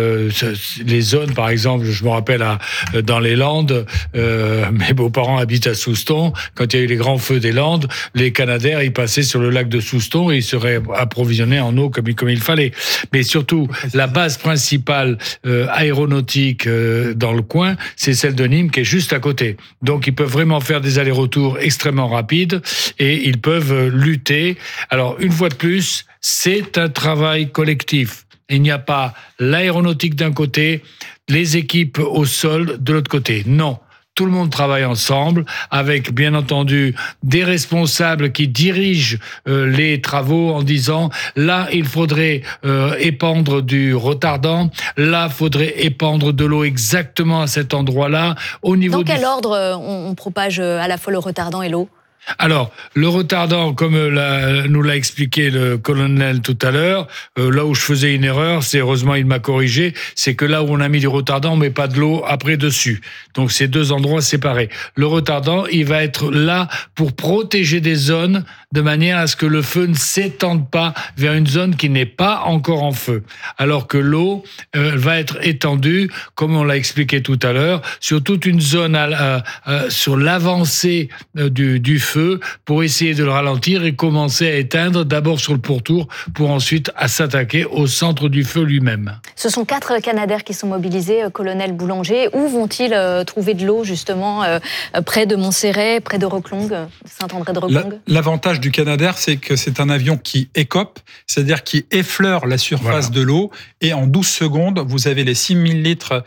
Les zones, par exemple, je me rappelle dans les Landes, mes beaux-parents habitent à Souston. Quand il y a eu les grands feux des Landes, les Canadair, ils passaient sur le lac de Souston et ils seraient approvisionnés en eau comme il fallait. Mais surtout, la base principale aéronautique dans le coin, c'est celle de Nîmes qui est juste à côté. Donc, ils peuvent vraiment faire des allers-retours extrêmement rapides et ils peuvent lutter. Alors, une fois de plus, c'est un travail collectif. Il n'y a pas l'aéronautique d'un côté, les équipes au sol de l'autre côté. Non. Tout le monde travaille ensemble avec, bien entendu, des responsables qui dirigent les travaux en disant là, il faudrait épandre du retardant, là, il faudrait épandre de l'eau exactement à cet endroit-là. Dans quel ordre on propage à la fois le retardant et l'eau ? Alors, le retardant, comme nous l'a expliqué le colonel tout à l'heure, là où je faisais une erreur, c'est heureusement il m'a corrigé, c'est que là où on a mis du retardant, on met pas de l'eau après dessus. Donc c'est deux endroits séparés. Le retardant, il va être là pour protéger des zones de manière à ce que le feu ne s'étende pas vers une zone qui n'est pas encore en feu. Alors que l'eau va être étendue, comme on l'a expliqué tout à l'heure, sur toute une zone sur l'avancée du feu pour essayer de le ralentir et commencer à éteindre d'abord sur le pourtour pour ensuite à s'attaquer au centre du feu lui-même. Ce sont 4 Canadair qui sont mobilisés, colonel Boulanger. Où vont-ils trouver de l'eau justement près de Montserrat, près de Roquelongue, Saint-André de Roquelongue? L'avantage du Canadair, c'est que c'est un avion qui écope, c'est-à-dire qui effleure la surface de l'eau et en 12 secondes, vous avez les 6000 litres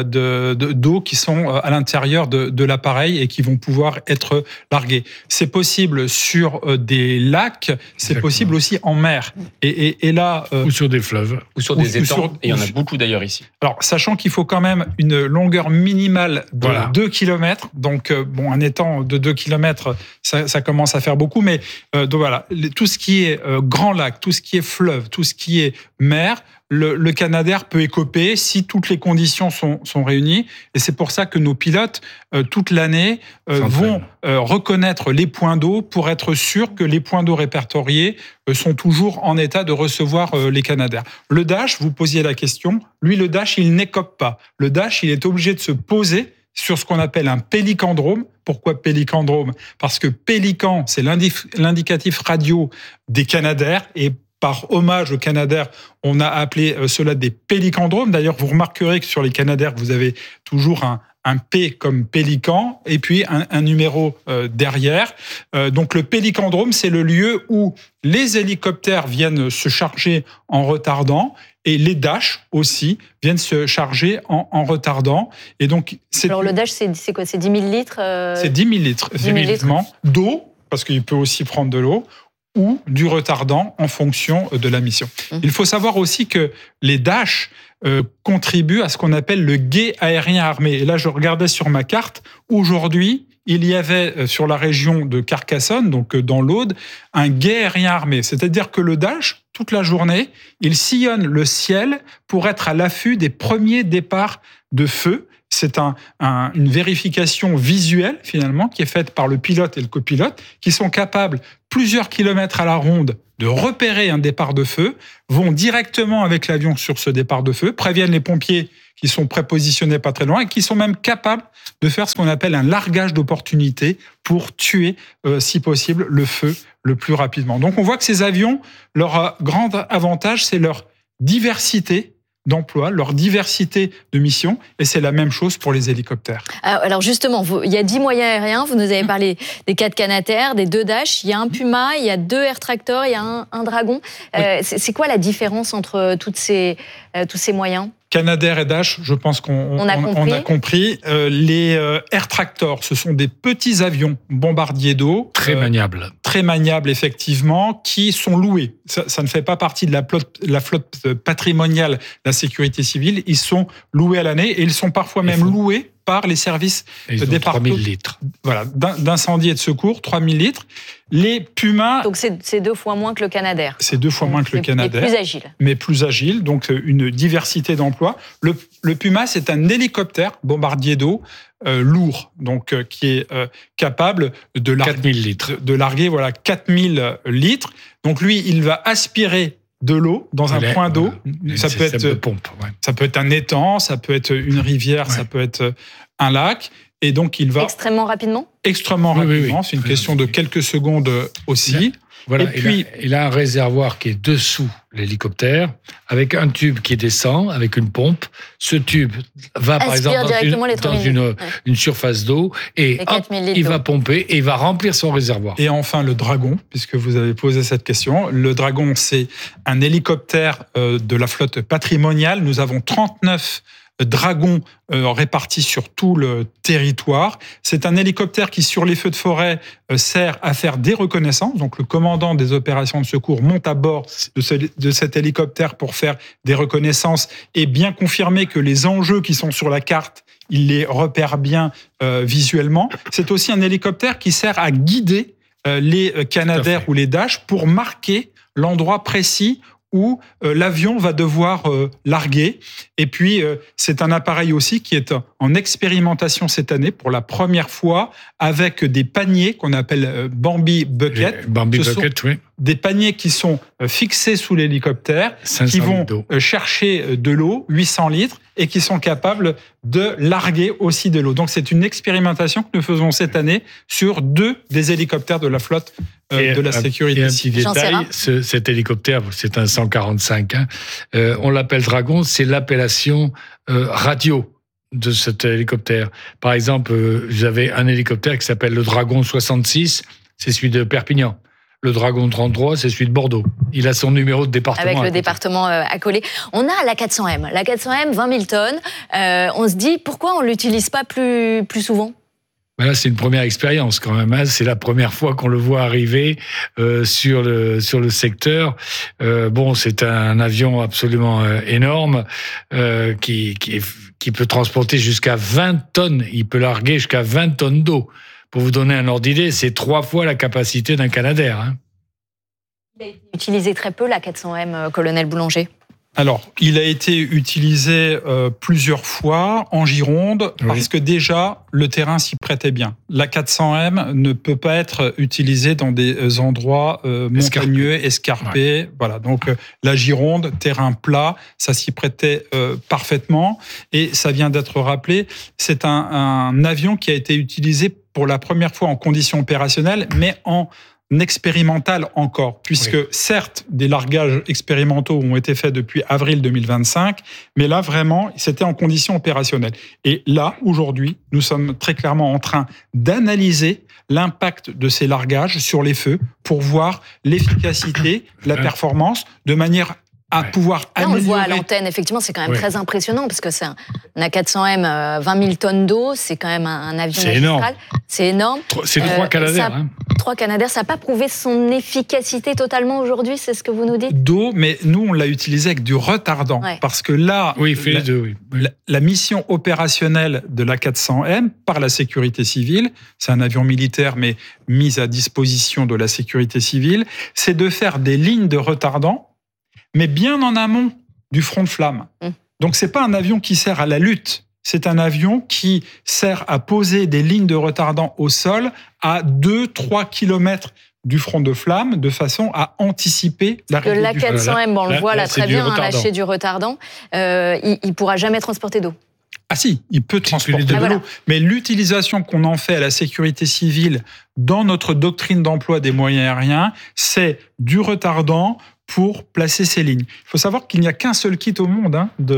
d'eau qui sont à l'intérieur de l'appareil et qui vont pouvoir être largués. C'est possible sur des lacs, c'est possible aussi en mer. Et là, ou sur des fleuves. Ou sur des étangs, et il y en a beaucoup d'ailleurs ici. Alors, sachant qu'il faut quand même une longueur minimale de 2 km, donc un étang de 2 km, ça commence à faire beaucoup, mais donc voilà, tout ce qui est grand lac, tout ce qui est fleuve, tout ce qui est mer, le Canadair peut écoper si toutes les conditions sont réunies. Et c'est pour ça que nos pilotes, toute l'année, vont reconnaître les points d'eau pour être sûr que les points d'eau répertoriés sont toujours en état de recevoir les Canadair. Le Dash, vous posiez la question, lui, le Dash, il n'écope pas. Le Dash, il est obligé de se poser sur ce qu'on appelle un pélicandrome. Pourquoi pélicandrome ? Parce que pélican, c'est l'indicatif radio des canadaires, et par hommage aux canadaires, on a appelé cela des pélicandromes. D'ailleurs, vous remarquerez que sur les canadaires, vous avez toujours un P comme pélican, et puis un numéro derrière. Donc le pélicandrome, c'est le lieu où les hélicoptères viennent se charger en retardant, et les Dash aussi viennent se charger en retardant. Et donc, alors le Dash, c'est quoi ? C'est 10 000 litres C'est 10 000 litres, effectivement, d'eau, parce qu'il peut aussi prendre de l'eau, ou du retardant en fonction de la mission. Il faut savoir aussi que les Dash contribuent à ce qu'on appelle le guet aérien armé. Et là, je regardais sur ma carte, aujourd'hui, il y avait sur la région de Carcassonne, donc dans l'Aude, un guet aérien armé. C'est-à-dire que le Dash, toute la journée, il sillonne le ciel pour être à l'affût des premiers départs de feu. C'est une vérification visuelle, finalement, qui est faite par le pilote et le copilote, qui sont capables, plusieurs kilomètres à la ronde, de repérer un départ de feu, vont directement avec l'avion sur ce départ de feu, préviennent les pompiers qui sont prépositionnés pas très loin et qui sont même capables de faire ce qu'on appelle un largage d'opportunité pour tuer, si possible, le feu le plus rapidement. Donc on voit que ces avions, leur grand avantage, c'est leur diversité d'emploi, leur diversité de missions, et c'est la même chose pour les hélicoptères. Alors justement, il y a 10 moyens aériens, vous nous avez parlé des 4 Canadair, des 2 Dash, il y a un Puma, il y a 2 Air Tractor, il y a un Dragon. Oui. C'est quoi la différence entre tous ces moyens ? Canadair et Dash, je pense qu'on a compris. Les Air Tractor, ce sont des petits avions bombardiers d'eau. Très maniables. Très maniables, effectivement, qui sont loués. Ça ne fait pas partie de la flotte patrimoniale de la sécurité civile. Ils sont loués à l'année et ils sont parfois même loués par les services départementaux. 3000 litres. Voilà, d'incendie et de secours, 3000 litres. Les Pumas... Donc c'est 2 fois moins que le Canadair. C'est 2 fois moins que le Canadair. Mais plus agile. Mais plus agile, donc une diversité d'emplois. Le Puma, c'est un hélicoptère bombardier d'eau lourd, donc qui est capable de larguer 4000 litres. Donc lui, il va aspirer de l'eau dans un point d'eau. Ça peut être pompe, ça peut être un étang, ça peut être une rivière, ça peut être un lac. Et donc il va extrêmement rapidement. Rapidement. C'est une question de quelques secondes aussi. Voilà. Et puis il a un réservoir qui est dessous l'hélicoptère, avec un tube qui descend, avec une pompe. Ce tube va par exemple dans une surface d'eau et il va pomper et il va remplir son réservoir. Et enfin le Dragon, puisque vous avez posé cette question. Le Dragon, c'est un hélicoptère de la flotte patrimoniale. Nous avons 39 Dragons répartis sur tout le territoire. C'est un hélicoptère qui, sur les feux de forêt, sert à faire des reconnaissances. Donc, le commandant des opérations de secours monte à bord de cet hélicoptère pour faire des reconnaissances et bien confirmer que les enjeux qui sont sur la carte, il les repère bien visuellement. C'est aussi un hélicoptère qui sert à guider les Canadair ou les Dash pour marquer l'endroit précis où l'avion va devoir larguer. Et puis, c'est un appareil aussi qui est en expérimentation cette année pour la première fois avec des paniers qu'on appelle Bambi Bucket. Bambi Bucket, oui. Des paniers qui sont fixés sous l'hélicoptère, qui vont chercher de l'eau, 800 litres, et qui sont capables de larguer aussi de l'eau. Donc, c'est une expérimentation que nous faisons cette année sur 2 des hélicoptères de la flotte de la sécurité civile. Et un petit détail, cet hélicoptère, c'est un 145, on l'appelle Dragon, c'est l'appellation radio de cet hélicoptère. Par exemple, vous avez un hélicoptère qui s'appelle le Dragon 66, c'est celui de Perpignan. Le Dragon 33, c'est celui de Bordeaux. Il a son numéro de département. Avec le département accolé. On a la 400M. La 400M, 20 000 tonnes. On se dit, pourquoi on ne l'utilise pas plus souvent ? Ben là, c'est une première expérience quand même. C'est la première fois qu'on le voit arriver sur le secteur. C'est un avion absolument énorme qui peut transporter jusqu'à 20 tonnes. Il peut larguer jusqu'à 20 tonnes d'eau. Pour vous donner un ordre d'idée, c'est 3 fois la capacité d'un Canadair. Il a été utilisé très peu, la 400M, colonel Boulanger. Alors, il a été utilisé plusieurs fois en Gironde parce que déjà, le terrain s'y prêtait bien. La 400M ne peut pas être utilisée dans des endroits montagneux, escarpés. Ouais. Voilà, donc la Gironde, terrain plat, ça s'y prêtait parfaitement. Et ça vient d'être rappelé, c'est un avion qui a été utilisé pour la première fois en conditions opérationnelles, mais en expérimental encore, puisque certes, des largages expérimentaux ont été faits depuis avril 2025, mais là, vraiment, c'était en conditions opérationnelles. Et là, aujourd'hui, nous sommes très clairement en train d'analyser l'impact de ces largages sur les feux pour voir l'efficacité, la performance, de manière à pouvoir améliorer. Là, on le voit à l'antenne, effectivement, c'est quand même très impressionnant, parce que c'est un A400M, 20 000 tonnes d'eau, c'est quand même un avion magistral. C'est énorme. C'est 3 Canadair. 3 Canadair, ça n'a pas prouvé son efficacité totalement aujourd'hui, c'est ce que vous nous dites ? D'eau, mais nous, on l'a utilisé avec du retardant. Ouais. Parce que là, la mission opérationnelle de l'A400M par la sécurité civile, c'est un avion militaire, mais mis à disposition de la sécurité civile, c'est de faire des lignes de retardant, mais bien en amont du front de flamme. Donc, c'est pas un avion qui sert à la lutte. C'est un avion qui sert à poser des lignes de retardant au sol à 2-3 kilomètres du front de flamme, de façon à anticiper l'arrivée du feu. l'A400M, on le voit là très bien, lâcher du retardant, il ne pourra jamais transporter d'eau. Ah si, il peut transporter de l'eau, mais l'utilisation qu'on en fait à la sécurité civile dans notre doctrine d'emploi des moyens aériens, c'est du retardant pour placer ces lignes. Il faut savoir qu'il n'y a qu'un seul kit au monde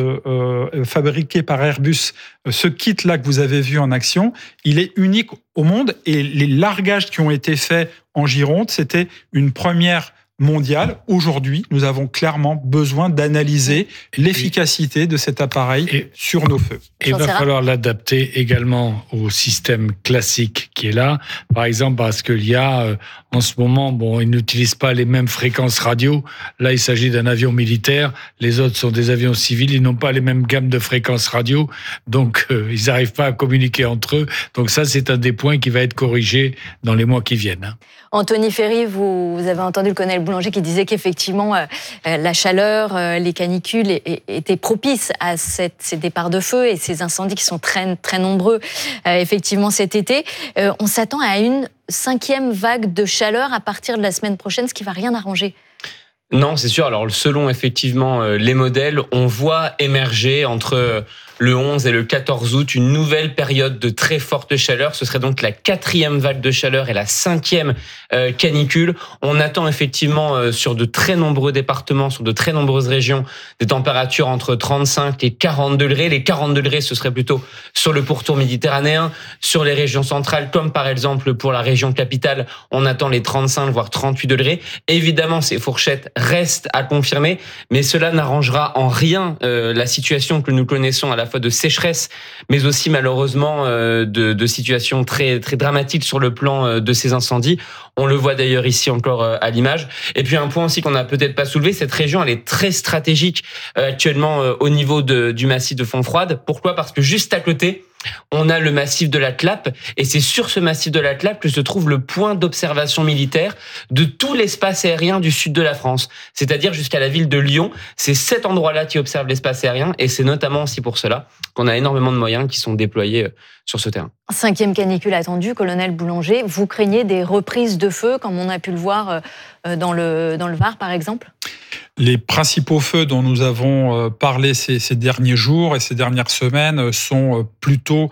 fabriqué par Airbus. Ce kit-là que vous avez vu en action, il est unique au monde et les largages qui ont été faits en Gironde, c'était une première mondiale. Aujourd'hui, nous avons clairement besoin d'analyser l'efficacité de cet appareil sur nos feux. Et il va falloir l'adapter également au système classique qui est là. Par exemple, parce qu'il y a, en ce moment, ils n'utilisent pas les mêmes fréquences radio. Là, il s'agit d'un avion militaire. Les autres sont des avions civils. Ils n'ont pas les mêmes gammes de fréquences radio. Donc, ils n'arrivent pas à communiquer entre eux. Donc ça, c'est un des points qui va être corrigé dans les mois qui viennent. Anthony Ferry, vous avez entendu le colonel Boulanger qui disait qu'effectivement, la chaleur, les canicules étaient propices à ces départs de feu et ces incendies qui sont très, très nombreux, effectivement, cet été. On s'attend à une 5e vague de chaleur à partir de la semaine prochaine, ce qui ne va rien arranger. Non, c'est sûr. Alors, selon effectivement les modèles, on voit émerger entre le 11 et le 14 août une nouvelle période de très forte chaleur. Ce serait donc la 4e vague de chaleur et la 5e canicule. On attend effectivement sur de très nombreux départements, sur de très nombreuses régions, des températures entre 35 et 40 degrés. Les 40 degrés, ce serait plutôt sur le pourtour méditerranéen, sur les régions centrales, comme par exemple pour la région capitale, on attend les 35 voire 38 degrés. Évidemment, ces fourchettes restent à confirmer, mais cela n'arrangera en rien la situation que nous connaissons à la fois de sécheresse, mais aussi malheureusement de situations très, très dramatiques sur le plan de ces incendies. On le voit d'ailleurs ici encore à l'image. Et puis un point aussi qu'on n'a peut-être pas soulevé, cette région elle est très stratégique actuellement au niveau du massif de Fontfroide. Pourquoi ? Parce que juste à côté, on a le massif de la Clappe et c'est sur ce massif de la Clappe que se trouve le point d'observation militaire de tout l'espace aérien du sud de la France, c'est-à-dire jusqu'à la ville de Lyon. C'est cet endroit-là qui observe l'espace aérien et c'est notamment aussi pour cela qu'on a énormément de moyens qui sont déployés sur ce terrain. 5e canicule attendue, colonel Boulanger. Vous craignez des reprises de feu comme on a pu le voir dans le Var par exemple ? Les principaux feux dont nous avons parlé ces derniers jours et ces dernières semaines sont plutôt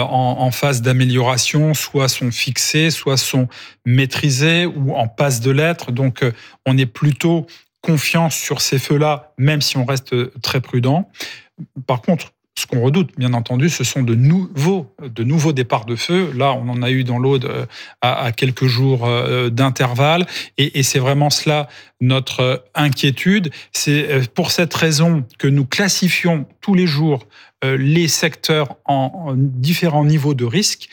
en phase d'amélioration, soit sont fixés, soit sont maîtrisés ou en passe de l'être. Donc on est plutôt confiant sur ces feux-là, même si on reste très prudent. Par contre, ce qu'on redoute, bien entendu, ce sont de nouveaux départs de feu. Là, on en a eu dans l'Aude à quelques jours d'intervalle. Et c'est vraiment cela notre inquiétude. C'est pour cette raison que nous classifions tous les jours les secteurs en différents niveaux de risque,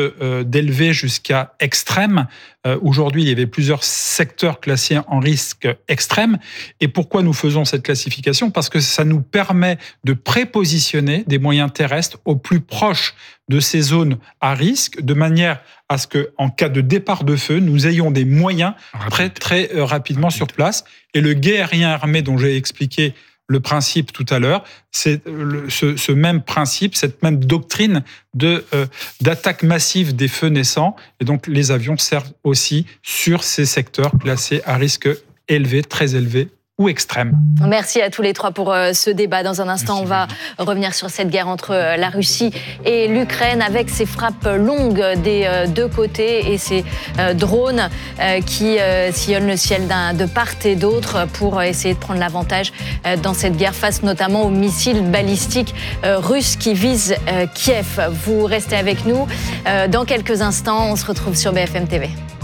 d'élevé jusqu'à extrême. Aujourd'hui, il y avait plusieurs secteurs classés en risque extrême. Et pourquoi nous faisons cette classification ? Parce que ça nous permet de prépositionner des moyens terrestres au plus proche de ces zones à risque, de manière à ce qu'en cas de départ de feu, nous ayons des moyens très rapidement sur place. Et le guet aérien armé dont j'ai expliqué le principe tout à l'heure, c'est ce même principe, cette même doctrine d'attaque massive des feux naissants. Et donc, les avions servent aussi sur ces secteurs classés à risque élevé, très élevé ou extrême. Merci à tous les trois pour ce débat. Dans un instant, on va revenir sur cette guerre entre la Russie et l'Ukraine avec ces frappes longues des deux côtés et ces drones qui sillonnent le ciel de part et d'autre pour essayer de prendre l'avantage dans cette guerre face notamment aux missiles balistiques russes qui visent Kiev. Vous restez avec nous. Dans quelques instants, on se retrouve sur BFM TV.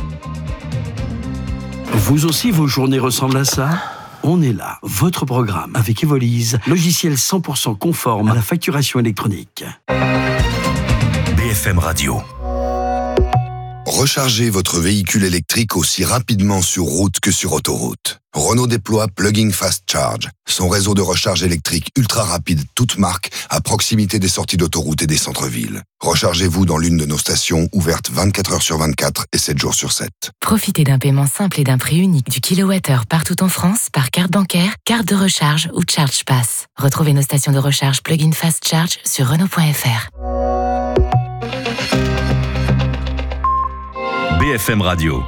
Vous aussi, vos journées ressemblent à ça ? On est là, votre programme avec Evolise, logiciel 100% conforme à la facturation électronique. BFM Radio. Rechargez votre véhicule électrique aussi rapidement sur route que sur autoroute. Renault déploie Plug-in Fast Charge, son réseau de recharge électrique ultra rapide toute marque à proximité des sorties d'autoroute et des centres-villes. Rechargez-vous dans l'une de nos stations ouvertes 24 heures sur 24 et 7 jours sur 7. Profitez d'un paiement simple et d'un prix unique du kilowattheure partout en France par carte bancaire, carte de recharge ou ChargePass. Retrouvez nos stations de recharge Plug-in Fast Charge sur Renault.fr. BFM Radio.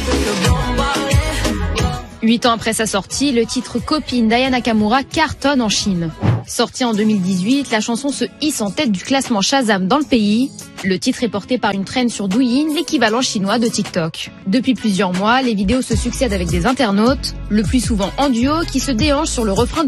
8 ans après sa sortie, le titre Copine d'Aya Nakamura cartonne en Chine. Sortie en 2018, la chanson se hisse en tête du classement Shazam dans le pays. Le titre est porté par une trend sur Douyin, l'équivalent chinois de TikTok. Depuis plusieurs mois, les vidéos se succèdent avec des internautes, le plus souvent en duo, qui se déhanchent sur le refrain de